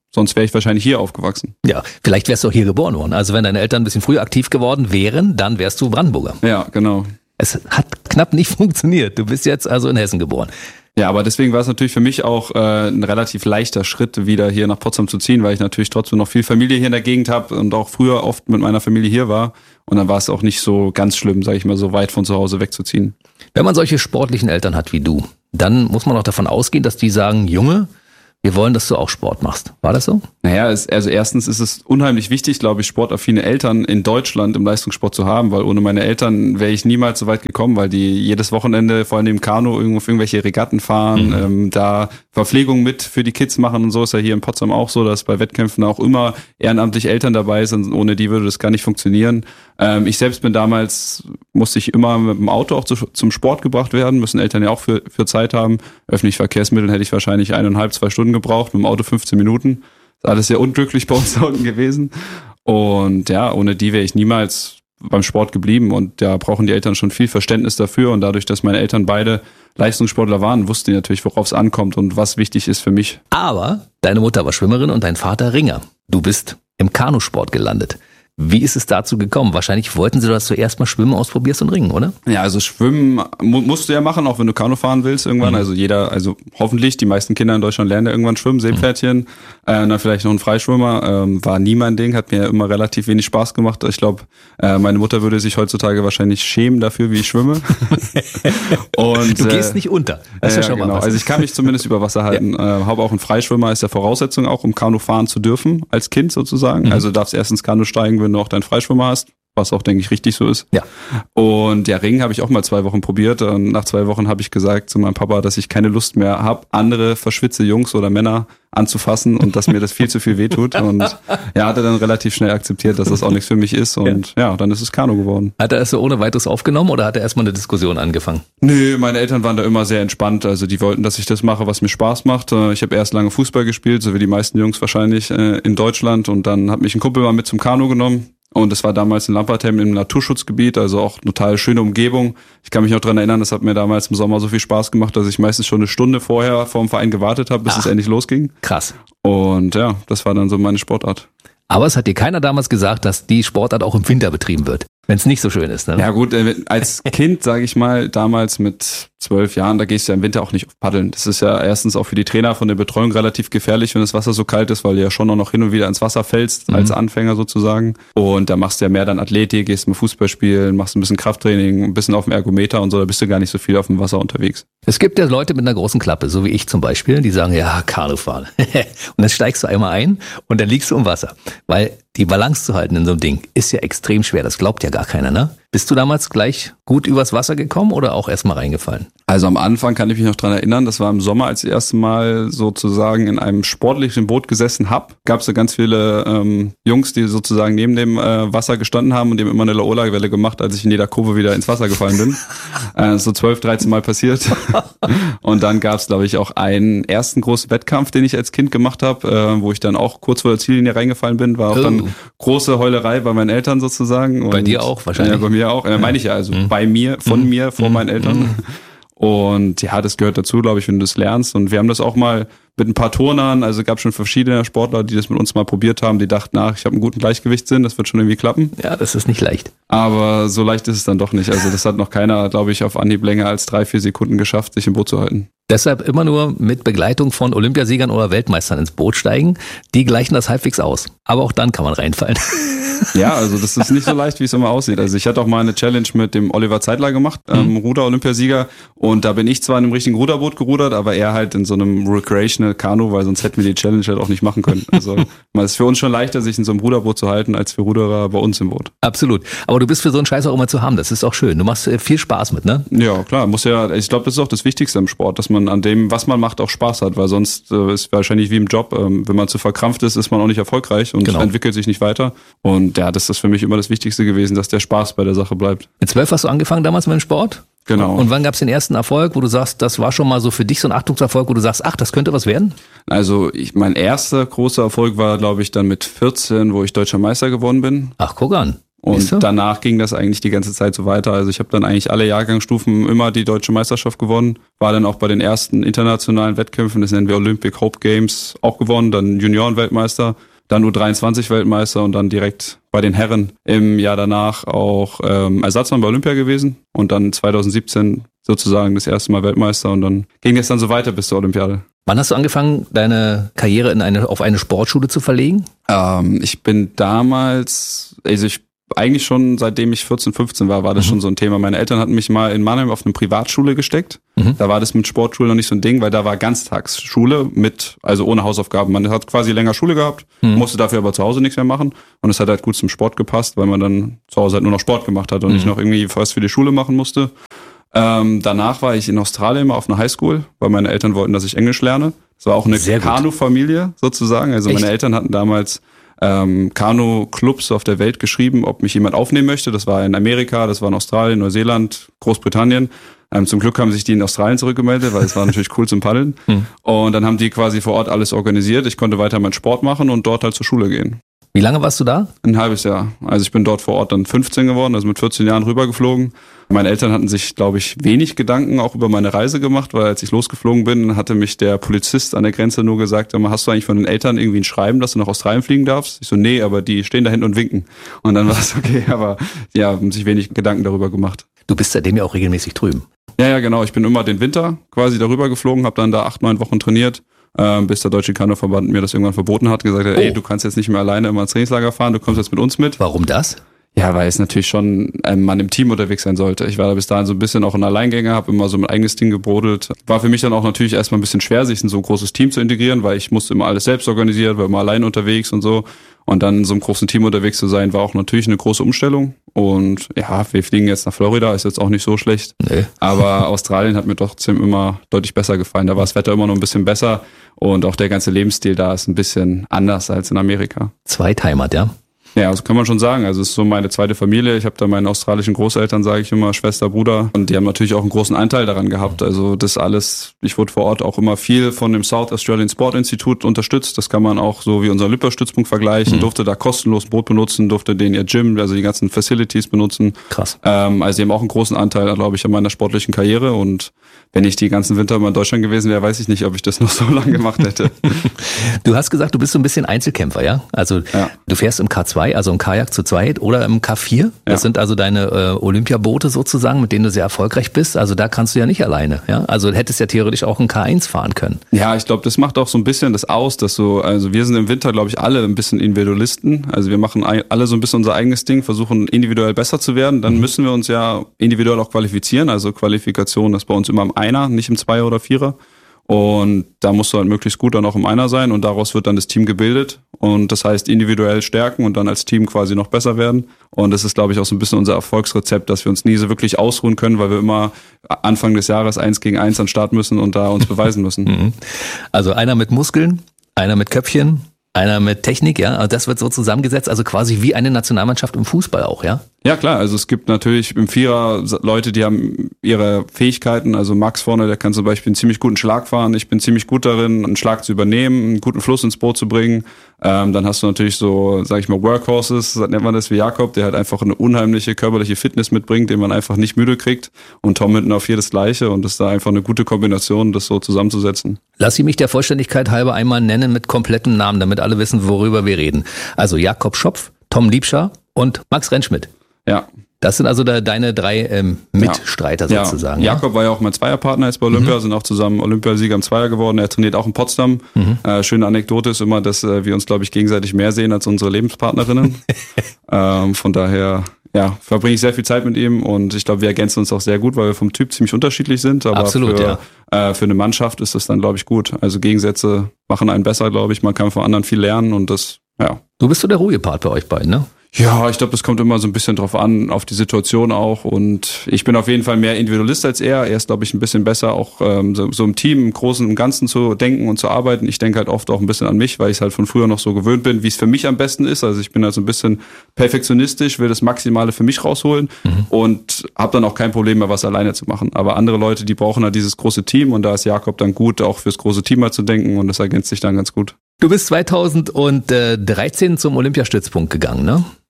sonst wäre ich wahrscheinlich hier aufgewachsen. Ja, vielleicht wärst du auch hier geboren worden. Also wenn deine Eltern ein bisschen früher aktiv geworden wären, dann wärst du Brandenburger. Ja, genau. Es hat knapp nicht funktioniert. Du bist jetzt also in Hessen geboren. Ja, aber deswegen war es natürlich für mich auch äh, ein relativ leichter Schritt, wieder hier nach Potsdam zu ziehen, weil ich natürlich trotzdem noch viel Familie hier in der Gegend habe und auch früher oft mit meiner Familie hier war. Und dann war es auch nicht so ganz schlimm, sage ich mal, so weit von zu Hause wegzuziehen. Wenn man solche sportlichen Eltern hat wie du, dann muss man auch davon ausgehen, dass die sagen, Junge, wir wollen, dass du auch Sport machst. War das so? Naja, es, also erstens ist es unheimlich wichtig, glaube ich, sportaffine Eltern in Deutschland im Leistungssport zu haben, weil ohne meine Eltern wäre ich niemals so weit gekommen, weil die jedes Wochenende vor allem im Kanu irgendwo auf irgendwelche Regatten fahren, mhm. ähm, da Verpflegung mit für die Kids machen und so. Ist ja hier in Potsdam auch so, dass bei Wettkämpfen auch immer ehrenamtlich Eltern dabei sind. Ohne die würde das gar nicht funktionieren. Ähm, ich selbst bin damals, musste ich immer mit dem Auto auch zu, zum Sport gebracht werden, müssen Eltern ja auch für, für Zeit haben. Öffentliche Verkehrsmittel hätte ich wahrscheinlich eineinhalb, zwei Stunden gebraucht, mit dem Auto fünfzehn Minuten. Das ist alles sehr unglücklich bei uns da unten gewesen. Und ja, ohne die wäre ich niemals beim Sport geblieben. Und da brauchen die Eltern schon viel Verständnis dafür. Und dadurch, dass meine Eltern beide Leistungssportler waren, wussten die natürlich, worauf es ankommt und was wichtig ist für mich. Aber deine Mutter war Schwimmerin und dein Vater Ringer. Du bist im Kanusport gelandet. Wie ist es dazu gekommen? Wahrscheinlich wollten sie, dass du erst mal Schwimmen ausprobierst und Ringen, oder? Ja, also Schwimmen mu- musst du ja machen, auch wenn du Kanu fahren willst irgendwann. Mhm. Also jeder, also hoffentlich, die meisten Kinder in Deutschland lernen ja irgendwann schwimmen, Seepferdchen, mhm. äh, dann vielleicht noch ein Freischwimmer. Ähm, war nie mein Ding, hat mir immer relativ wenig Spaß gemacht. Ich glaube, äh, meine Mutter würde sich heutzutage wahrscheinlich schämen dafür, wie ich schwimme. Und, du gehst äh, nicht unter. Das ist äh, ja schon genau. mal was. Also ich kann mich zumindest über Wasser halten. Ja. Äh, habe auch einen Freischwimmer, ist ja Voraussetzung auch, um Kanu fahren zu dürfen, als Kind sozusagen. Mhm. Also du darfst erstens Kanu steigen, wenn du auch deinen Freischwimmer hast, was auch, denke ich, richtig so ist. Ja. Und ja, Ringen habe ich auch mal zwei Wochen probiert und nach zwei Wochen habe ich gesagt zu meinem Papa, dass ich keine Lust mehr habe, andere verschwitzte Jungs oder Männer anzufassen und dass mir das viel zu viel wehtut. Und ja, hat er dann relativ schnell akzeptiert, dass das auch nichts für mich ist. Und ja, ja dann ist es Kanu geworden. Hat er es so ohne weiteres aufgenommen oder hat er erstmal eine Diskussion angefangen? Nö, meine Eltern waren da immer sehr entspannt. Also die wollten, dass ich das mache, was mir Spaß macht. Ich habe erst lange Fußball gespielt, so wie die meisten Jungs wahrscheinlich in Deutschland. Und dann hat mich ein Kumpel mal mit zum Kanu genommen. Und das war damals in Lampertheim im Naturschutzgebiet, also auch eine total schöne Umgebung. Ich kann mich noch dran erinnern, das hat mir damals im Sommer so viel Spaß gemacht, dass ich meistens schon eine Stunde vorher vor dem Verein gewartet habe, bis Ach, es endlich losging. Krass. Und ja, das war dann so meine Sportart. Aber es hat dir keiner damals gesagt, dass die Sportart auch im Winter betrieben wird, wenn es nicht so schön ist. Ne? Ja gut, als Kind, sage ich mal, damals mit zwölf Jahren, da gehst du ja im Winter auch nicht auf Paddeln. Das ist ja erstens auch für die Trainer von der Betreuung relativ gefährlich, wenn das Wasser so kalt ist, weil du ja schon auch noch hin und wieder ins Wasser fällst, mhm. als Anfänger sozusagen. Und da machst du ja mehr dann Athletik, gehst mal Fußball spielen, machst ein bisschen Krafttraining, ein bisschen auf dem Ergometer und so, da bist du gar nicht so viel auf dem Wasser unterwegs. Es gibt ja Leute mit einer großen Klappe, so wie ich zum Beispiel, die sagen, ja, Kanu fahren. Und dann steigst du einmal ein und dann liegst du im Wasser. Weil die Balance zu halten in so einem Ding ist ja extrem schwer, das glaubt ja gar keiner, ne? Bist du damals gleich gut übers Wasser gekommen oder auch erstmal reingefallen? Also am Anfang kann ich mich noch dran erinnern, das war im Sommer, als ich das erste Mal sozusagen in einem sportlichen Boot gesessen hab. Gab es da ganz viele ähm, Jungs, die sozusagen neben dem äh, Wasser gestanden haben und die haben immer eine Laola-Welle gemacht, als ich in jeder Kurve wieder ins Wasser gefallen bin. äh, so zwölf, dreizehn Mal passiert. Und dann gab es, glaube ich, auch einen ersten großen Wettkampf, den ich als Kind gemacht habe, äh, wo ich dann auch kurz vor der Ziellinie reingefallen bin. War auch oh. dann große Heulerei bei meinen Eltern sozusagen. Und, bei dir auch wahrscheinlich? Ja, bei mir auch. Ja, meine ich ja, also mhm. bei mir, von mhm. mir, vor mhm. meinen Eltern. Mhm. Und ja, das gehört dazu, glaube ich, wenn du das lernst. Und wir haben das auch mal mit ein paar Turnern, also gab schon verschiedene Sportler, die das mit uns mal probiert haben, die dachten, ach, ich habe einen guten Gleichgewichtssinn, das wird schon irgendwie klappen. Ja, das ist nicht leicht. Aber so leicht ist es dann doch nicht. Also das hat noch keiner, glaube ich, auf Anhieb länger als drei, vier Sekunden geschafft, sich im Boot zu halten. Deshalb immer nur mit Begleitung von Olympiasiegern oder Weltmeistern ins Boot steigen. Die gleichen das halbwegs aus. Aber auch dann kann man reinfallen. Ja, also das ist nicht so leicht, wie es immer aussieht. Also ich hatte auch mal eine Challenge mit dem Oliver Zeitler gemacht, ähm, mhm. Ruder-Olympiasieger. Und da bin ich zwar in einem richtigen Ruderboot gerudert, aber er halt in so einem Recreational Kanu, weil sonst hätten wir die Challenge halt auch nicht machen können. Also es ist für uns schon leichter, sich in so einem Ruderboot zu halten, als für Ruderer bei uns im Boot. Absolut. Aber du bist für so einen Scheiß auch immer zu haben. Das ist auch schön. Du machst viel Spaß mit, ne? Ja, klar. Muss ja, ich glaube, das ist auch das Wichtigste im Sport, dass man an dem, was man macht, auch Spaß hat, weil sonst äh, ist wahrscheinlich wie im Job, ähm, wenn man zu verkrampft ist, ist man auch nicht erfolgreich und genau. entwickelt sich nicht weiter. Und ja, das ist für mich immer das Wichtigste gewesen, dass der Spaß bei der Sache bleibt. Mit zwölf hast du angefangen damals mit dem Sport? Genau. Und wann gab es den ersten Erfolg, wo du sagst, das war schon mal so für dich so ein Achtungserfolg, wo du sagst, ach, das könnte was werden? Also ich, mein erster großer Erfolg war, glaube ich, dann mit vierzehn, wo ich deutscher Meister geworden bin. Ach, guck an. Und danach ging das eigentlich die ganze Zeit so weiter. Also ich habe dann eigentlich alle Jahrgangsstufen immer die deutsche Meisterschaft gewonnen. War dann auch bei den ersten internationalen Wettkämpfen, das nennen wir Olympic Hope Games, auch gewonnen. Dann Junioren-Weltmeister, dann U dreiundzwanzig Weltmeister und dann direkt bei den Herren im Jahr danach auch ähm, Ersatzmann bei Olympia gewesen. Und dann zwanzig siebzehn sozusagen das erste Mal Weltmeister. Und dann ging es dann so weiter bis zur Olympiade. Wann hast du angefangen, deine Karriere in eine, auf eine Sportschule zu verlegen? Ähm, ich bin damals, also ich eigentlich schon seitdem ich vierzehn, fünfzehn war, war das mhm. schon so ein Thema. Meine Eltern hatten mich mal in Mannheim auf eine Privatschule gesteckt. Mhm. Da war das mit Sportschule noch nicht so ein Ding, weil da war Ganztagsschule mit, also ohne Hausaufgaben. Man hat quasi länger Schule gehabt, mhm. musste dafür aber zu Hause nichts mehr machen. Und es hat halt gut zum Sport gepasst, weil man dann zu Hause halt nur noch Sport gemacht hat und mhm. nicht noch irgendwie was für die Schule machen musste. Ähm, danach war ich in Australien mal auf einer Highschool, weil meine Eltern wollten, dass ich Englisch lerne. Das war auch eine Kanu-Familie sozusagen. Also Echt? Meine Eltern hatten damals ähm, Kanu-Clubs auf der Welt geschrieben, ob mich jemand aufnehmen möchte. Das war in Amerika, das war in Australien, Neuseeland, Großbritannien. Ähm, zum Glück haben sich die in Australien zurückgemeldet, weil es war natürlich cool zum Paddeln. Hm. Und dann haben die quasi vor Ort alles organisiert. Ich konnte weiter meinen Sport machen und dort halt zur Schule gehen. Wie lange warst du da? Ein halbes Jahr. Also ich bin dort vor Ort dann fünfzehn geworden, also mit vierzehn Jahren rübergeflogen. Meine Eltern hatten sich, glaube ich, wenig Gedanken auch über meine Reise gemacht, weil als ich losgeflogen bin, hatte mich der Polizist an der Grenze nur gesagt, hast du eigentlich von den Eltern irgendwie ein Schreiben, dass du nach Australien fliegen darfst? Ich so, nee, aber die stehen da hinten und winken. Und dann war es okay, aber ja, haben sich wenig Gedanken darüber gemacht. Du bist seitdem ja auch regelmäßig drüben. Ja, ja, genau. Ich bin immer den Winter quasi darüber geflogen, habe dann da acht, neun Wochen trainiert. Ähm, bis der Deutsche Kanuverband mir das irgendwann verboten hat, gesagt hat, oh. ey, du kannst jetzt nicht mehr alleine immer ins Trainingslager fahren, du kommst jetzt mit uns mit. Warum das? Ja, weil es natürlich schon ein Mann im Team unterwegs sein sollte. Ich war da bis dahin so ein bisschen auch ein Alleingänger, habe immer so mein eigenes Ding gebrodelt. War für mich dann auch natürlich erstmal ein bisschen schwer, sich in so ein großes Team zu integrieren, weil ich musste immer alles selbst organisieren, war immer allein unterwegs und so. Und dann in so einem großen Team unterwegs zu sein, war auch natürlich eine große Umstellung. Und ja, wir fliegen jetzt nach Florida, ist jetzt auch nicht so schlecht. Nee. Aber Australien hat mir trotzdem immer deutlich besser gefallen. Da war das Wetter immer noch ein bisschen besser und auch der ganze Lebensstil da ist ein bisschen anders als in Amerika. Zweitheimat, ja? Ja, das kann man schon sagen. Also es ist so meine zweite Familie. Ich habe da meine australischen Großeltern, sage ich immer, Schwester, Bruder. Und die haben natürlich auch einen großen Anteil daran gehabt. Also das alles, ich wurde vor Ort auch immer viel von dem South Australian Sport Institute unterstützt. Das kann man auch so wie unser Olympiastützpunkt vergleichen. Mhm. Durfte da kostenlos ein Boot benutzen, durfte den ihr Gym, also die ganzen Facilities benutzen. Krass. Ähm, also die haben auch einen großen Anteil, glaube ich, an meiner sportlichen Karriere. Und wenn ich die ganzen Winter mal in Deutschland gewesen wäre, weiß ich nicht, ob ich das noch so lange gemacht hätte. Du hast gesagt, du bist so ein bisschen Einzelkämpfer, ja? Also ja. Du fährst im K zwei, also im Kajak zu zweit oder im K vier. Das ja. sind also deine äh, Olympiaboote sozusagen, mit denen du sehr erfolgreich bist. Also da kannst du ja nicht alleine, ja? Also hättest ja theoretisch auch ein K eins fahren können. Ja, ich glaube, das macht auch so ein bisschen das aus, dass so, also wir sind im Winter, glaube ich, alle ein bisschen Individualisten. Also wir machen alle so ein bisschen unser eigenes Ding, versuchen individuell besser zu werden. Dann mhm. müssen wir uns ja individuell auch qualifizieren. Also Qualifikation ist bei uns immer im Einer, nicht im Zweier oder Vierer. Und da musst du halt möglichst gut dann auch im Einer sein und daraus wird dann das Team gebildet und das heißt individuell stärken und dann als Team quasi noch besser werden. Und das ist, glaube ich, auch so ein bisschen unser Erfolgsrezept, dass wir uns nie so wirklich ausruhen können, weil wir immer Anfang des Jahres eins gegen eins an den Start müssen und da uns beweisen müssen. Also einer mit Muskeln, einer mit Köpfchen, einer mit Technik, ja, also das wird so zusammengesetzt, also quasi wie eine Nationalmannschaft im Fußball auch, ja? Ja klar, also es gibt natürlich im Vierer Leute, die haben ihre Fähigkeiten, also Max vorne, der kann zum Beispiel einen ziemlich guten Schlag fahren, ich bin ziemlich gut darin, einen Schlag zu übernehmen, einen guten Fluss ins Boot zu bringen. Ähm, dann hast du natürlich so, sag ich mal, Workhorses, nennt man das wie Jakob, der halt einfach eine unheimliche körperliche Fitness mitbringt, den man einfach nicht müde kriegt und Tom hinten auf hier das Gleiche und das ist da einfach eine gute Kombination, das so zusammenzusetzen. Lass sie mich der Vollständigkeit halber einmal nennen mit komplettem Namen, damit alle wissen, worüber wir reden. Also Jakob Schopf, Tom Liebscher und Max Rentschmidt. Ja. Das sind also da deine drei ähm, Mitstreiter ja. sozusagen. Ja. Jakob war ja auch mein Zweierpartner jetzt bei Olympia, mhm. sind auch zusammen Olympiasieger im Zweier geworden. Er trainiert auch in Potsdam. Mhm. Äh, schöne Anekdote ist immer, dass äh, wir uns, glaube ich, gegenseitig mehr sehen als unsere Lebenspartnerinnen. ähm, von daher, ja, verbringe ich sehr viel Zeit mit ihm und ich glaube, wir ergänzen uns auch sehr gut, weil wir vom Typ ziemlich unterschiedlich sind. Aber Absolut, für, ja. äh, für eine Mannschaft ist das dann, glaube ich, gut. Also Gegensätze machen einen besser, glaube ich. Man kann von anderen viel lernen und das, ja. Du bist so der ruhige Part bei euch beiden, ne? Ja, ich glaube, das kommt immer so ein bisschen drauf an, auf die Situation auch. Und ich bin auf jeden Fall mehr Individualist als er. Er ist, glaube ich, ein bisschen besser, auch ähm, so, so im Team, im Großen und Ganzen zu denken und zu arbeiten. Ich denke halt oft auch ein bisschen an mich, weil ich halt von früher noch so gewöhnt bin, wie es für mich am besten ist. Also ich bin halt so ein bisschen perfektionistisch, will das Maximale für mich rausholen mhm. und habe dann auch kein Problem mehr, was alleine zu machen. Aber andere Leute, die brauchen halt dieses große Team und da ist Jakob dann gut, auch fürs große Team mal zu denken und das ergänzt sich dann ganz gut. Du bist zweitausenddreizehn zum Olympiastützpunkt gegangen, ne?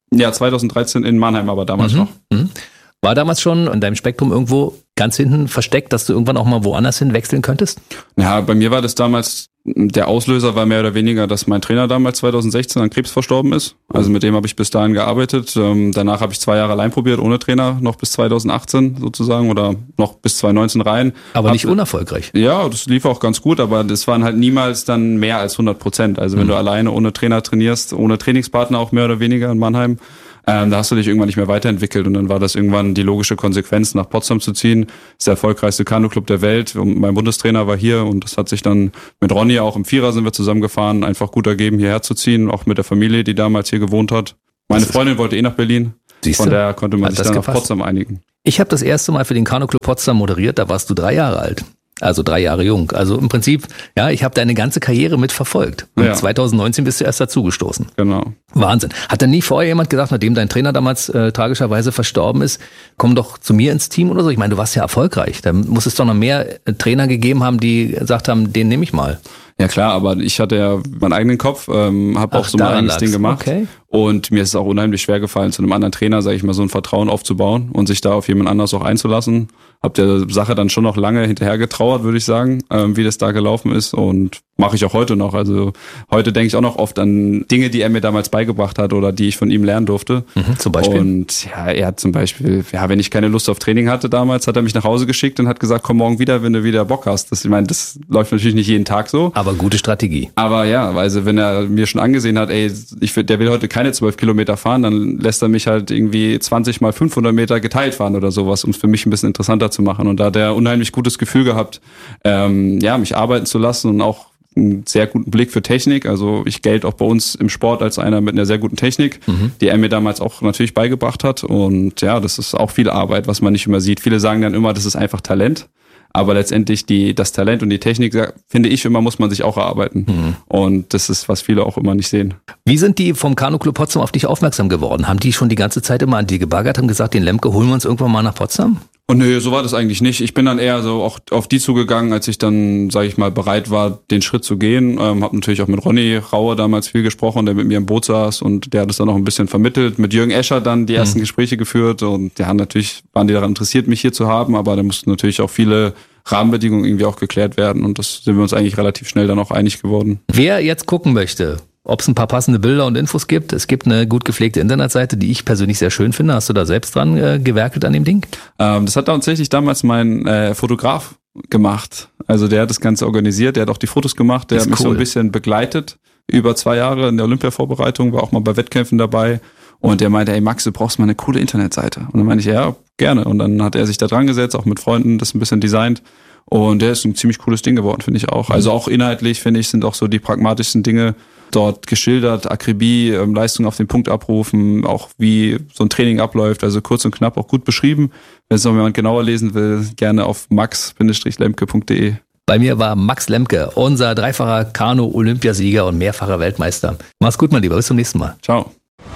Ja, zweitausenddreizehn in Mannheim, aber damals Mhm. noch. Mhm. War damals schon in deinem Spektrum irgendwo ganz hinten versteckt, dass du irgendwann auch mal woanders hin wechseln könntest? Ja, bei mir war das damals, der Auslöser war mehr oder weniger, dass mein Trainer damals zweitausendsechzehn an Krebs verstorben ist. Also mit dem habe ich bis dahin gearbeitet. Ähm, danach habe ich zwei Jahre allein probiert, ohne Trainer, noch bis zweitausendachtzehn sozusagen oder noch bis zweitausendneunzehn rein. Aber Hab- nicht unerfolgreich. Ja, das lief auch ganz gut, aber das waren halt niemals dann mehr als hundert Prozent. Also wenn Mhm. du alleine ohne Trainer trainierst, ohne Trainingspartner auch mehr oder weniger in Mannheim, ähm, da hast du dich irgendwann nicht mehr weiterentwickelt und dann war das irgendwann die logische Konsequenz, nach Potsdam zu ziehen. Das ist der erfolgreichste Kanuclub der Welt und mein Bundestrainer war hier und das hat sich dann mit Ronny, auch im Vierer sind wir zusammengefahren, einfach gut ergeben, hierher zu ziehen, auch mit der Familie, die damals hier gewohnt hat. Meine Das ist- Freundin wollte eh nach Berlin, Siehst von du? daher konnte man Hat sich das dann auf gepasst? Potsdam einigen. Ich habe das erste Mal für den Kanuclub Potsdam moderiert, da warst du drei Jahre alt. Also drei Jahre jung. Also im Prinzip, ja, ich habe deine ganze Karriere mit verfolgt. Und Ja. zweitausendneunzehn bist du erst dazugestoßen. Genau. Wahnsinn. Hat denn nie vorher jemand gesagt, nachdem dein Trainer damals äh, tragischerweise verstorben ist, komm doch zu mir ins Team oder so? Ich meine, du warst ja erfolgreich. Da muss es doch noch mehr äh, Trainer gegeben haben, die gesagt haben, den nehme ich mal. Ja klar, aber ich hatte ja meinen eigenen Kopf, ähm, habe auch Ach, so mein daran eigenes Ding lag's. gemacht. Okay. Und mir ist es auch unheimlich schwer gefallen, zu einem anderen Trainer, sage ich mal, so ein Vertrauen aufzubauen und sich da auf jemand anders auch einzulassen. Hab der Sache dann schon noch lange hinterher getrauert, würde ich sagen, ähm, wie das da gelaufen ist und mache ich auch heute noch. Also heute denke ich auch noch oft an Dinge, die er mir damals beigebracht hat oder die ich von ihm lernen durfte. Mhm, zum Beispiel. Und ja, er hat zum Beispiel, ja, wenn ich keine Lust auf Training hatte damals, hat er mich nach Hause geschickt und hat gesagt, komm morgen wieder, wenn du wieder Bock hast. Das, ich meine, das läuft natürlich nicht jeden Tag so. Aber gute Strategie. Aber ja, also wenn er mir schon angesehen hat, ey, ich, will- der will heute keine zwölf Kilometer fahren, dann lässt er mich halt irgendwie zwanzig mal fünfhundert Meter geteilt fahren oder sowas, um es für mich ein bisschen interessanter zu machen. Und da hat er unheimlich gutes Gefühl gehabt, ähm, ja, mich arbeiten zu lassen und auch einen sehr guten Blick für Technik. Also ich gelte auch bei uns im Sport als einer mit einer sehr guten Technik, Mhm. die er mir damals auch natürlich beigebracht hat. Und ja, das ist auch viel Arbeit, was man nicht immer sieht. Viele sagen dann immer, das ist einfach Talent. Aber letztendlich die, das Talent und die Technik, finde ich immer, muss man sich auch erarbeiten. Mhm. Und das ist, was viele auch immer nicht sehen. Wie sind die vom Kanuclub Potsdam auf dich aufmerksam geworden? Haben die schon die ganze Zeit immer an die gebaggert, haben gesagt, den Lemke holen wir uns irgendwann mal nach Potsdam? Und nö, so war das eigentlich nicht. Ich bin dann eher so auch auf die zugegangen, als ich dann, sage ich mal, bereit war, den Schritt zu gehen. Ähm, habe natürlich auch mit Ronny Raue damals viel gesprochen, der mit mir im Boot saß und der hat es dann noch ein bisschen vermittelt. Mit Jürgen Escher dann die ersten Mhm. Gespräche geführt und ja, natürlich waren die daran interessiert, mich hier zu haben, aber da mussten natürlich auch viele Rahmenbedingungen irgendwie auch geklärt werden und das sind wir uns eigentlich relativ schnell dann auch einig geworden. Wer jetzt gucken möchte, ob es ein paar passende Bilder und Infos gibt, es gibt eine gut gepflegte Internetseite, die ich persönlich sehr schön finde. Hast du da selbst dran äh, gewerkelt an dem Ding? Ähm, das hat tatsächlich damals mein äh, Fotograf gemacht. Also der hat das Ganze organisiert, der hat auch die Fotos gemacht, der Ist hat mich so cool. ein bisschen begleitet über zwei Jahre in der Olympia-Vorbereitung, war auch mal bei Wettkämpfen dabei und der meinte, ey Max, du brauchst mal eine coole Internetseite. Und dann meinte ich, ja, gerne. Und dann hat er sich da dran gesetzt, auch mit Freunden, das ein bisschen designt. Und der ist ein ziemlich cooles Ding geworden, finde ich auch. Also auch inhaltlich, finde ich, sind auch so die pragmatischsten Dinge dort geschildert. Akribie, ähm, Leistung auf den Punkt abrufen, auch wie so ein Training abläuft. Also kurz und knapp auch gut beschrieben. Wenn es noch jemand genauer lesen will, gerne auf max lemke punkt de. Bei mir war Max Lemke, unser dreifacher Kanu-Olympiasieger und mehrfacher Weltmeister. Mach's gut, mein Lieber. Bis zum nächsten Mal. Ciao.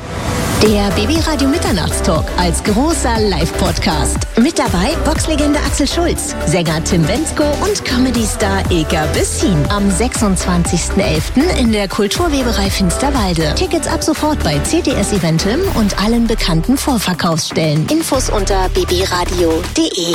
Der B B Radio Mitternachtstalk als großer Live-Podcast. Mit dabei Boxlegende Axel Schulz, Sänger Tim Bendzko und Comedy-Star Ilka Bessin. Am sechsundzwanzigsten elften in der Kulturweberei Finsterwalde. Tickets ab sofort bei C T S Eventim und allen bekannten Vorverkaufsstellen. Infos unter b b radio punkt de.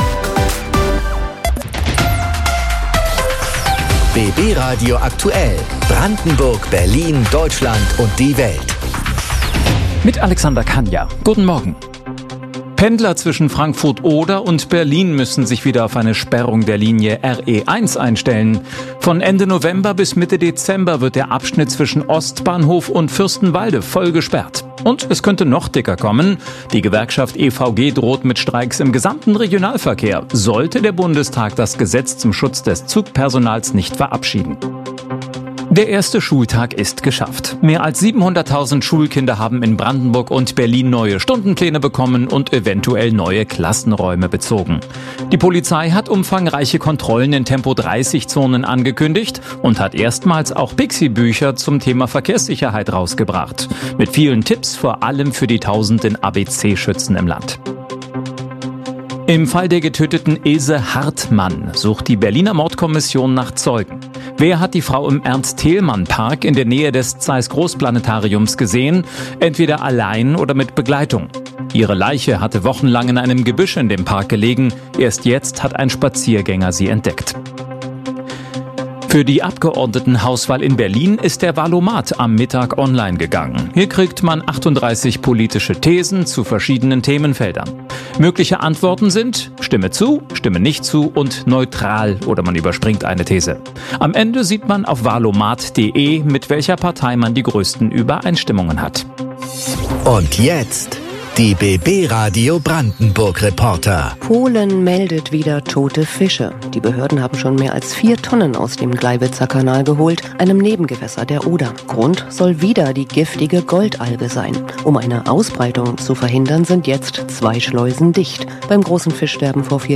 B B Radio aktuell. Brandenburg, Berlin, Deutschland und die Welt. Mit Alexander Kanja. Guten Morgen. Pendler zwischen Frankfurt-Oder und Berlin müssen sich wieder auf eine Sperrung der Linie R E eins einstellen. Von Ende November bis Mitte Dezember wird der Abschnitt zwischen Ostbahnhof und Fürstenwalde voll gesperrt. Und es könnte noch dicker kommen. Die Gewerkschaft E V G droht mit Streiks im gesamten Regionalverkehr, sollte der Bundestag das Gesetz zum Schutz des Zugpersonals nicht verabschieden. Der erste Schultag ist geschafft. Mehr als siebenhunderttausend Schulkinder haben in Brandenburg und Berlin neue Stundenpläne bekommen und eventuell neue Klassenräume bezogen. Die Polizei hat umfangreiche Kontrollen in Tempo dreißig Zonen angekündigt und hat erstmals auch Pixie-Bücher zum Thema Verkehrssicherheit rausgebracht. Mit vielen Tipps, vor allem für die tausenden A B C-Schützen im Land. Im Fall der getöteten Ilse Hartmann sucht die Berliner Mordkommission nach Zeugen. Wer hat die Frau im Ernst-Thälmann-Park in der Nähe des Zeiss-Großplanetariums gesehen? Entweder allein oder mit Begleitung. Ihre Leiche hatte wochenlang in einem Gebüsch in dem Park gelegen. Erst jetzt hat ein Spaziergänger sie entdeckt. Für die Abgeordnetenhauswahl in Berlin ist der Wahlomat am Mittag online gegangen. Hier kriegt man achtunddreißig politische Thesen zu verschiedenen Themenfeldern. Mögliche Antworten sind Stimme zu, Stimme nicht zu und neutral oder man überspringt eine These. Am Ende sieht man auf wahlomat punkt de, mit welcher Partei man die größten Übereinstimmungen hat. Und jetzt die B B-Radio Brandenburg-Reporter. Polen meldet wieder tote Fische. Die Behörden haben schon mehr als vier Tonnen aus dem Gleiwitzer Kanal geholt, einem Nebengewässer der Oder. Grund soll wieder die giftige Goldalge sein. Um eine Ausbreitung zu verhindern, sind jetzt zwei Schleusen dicht. Beim großen Fischsterben vor vier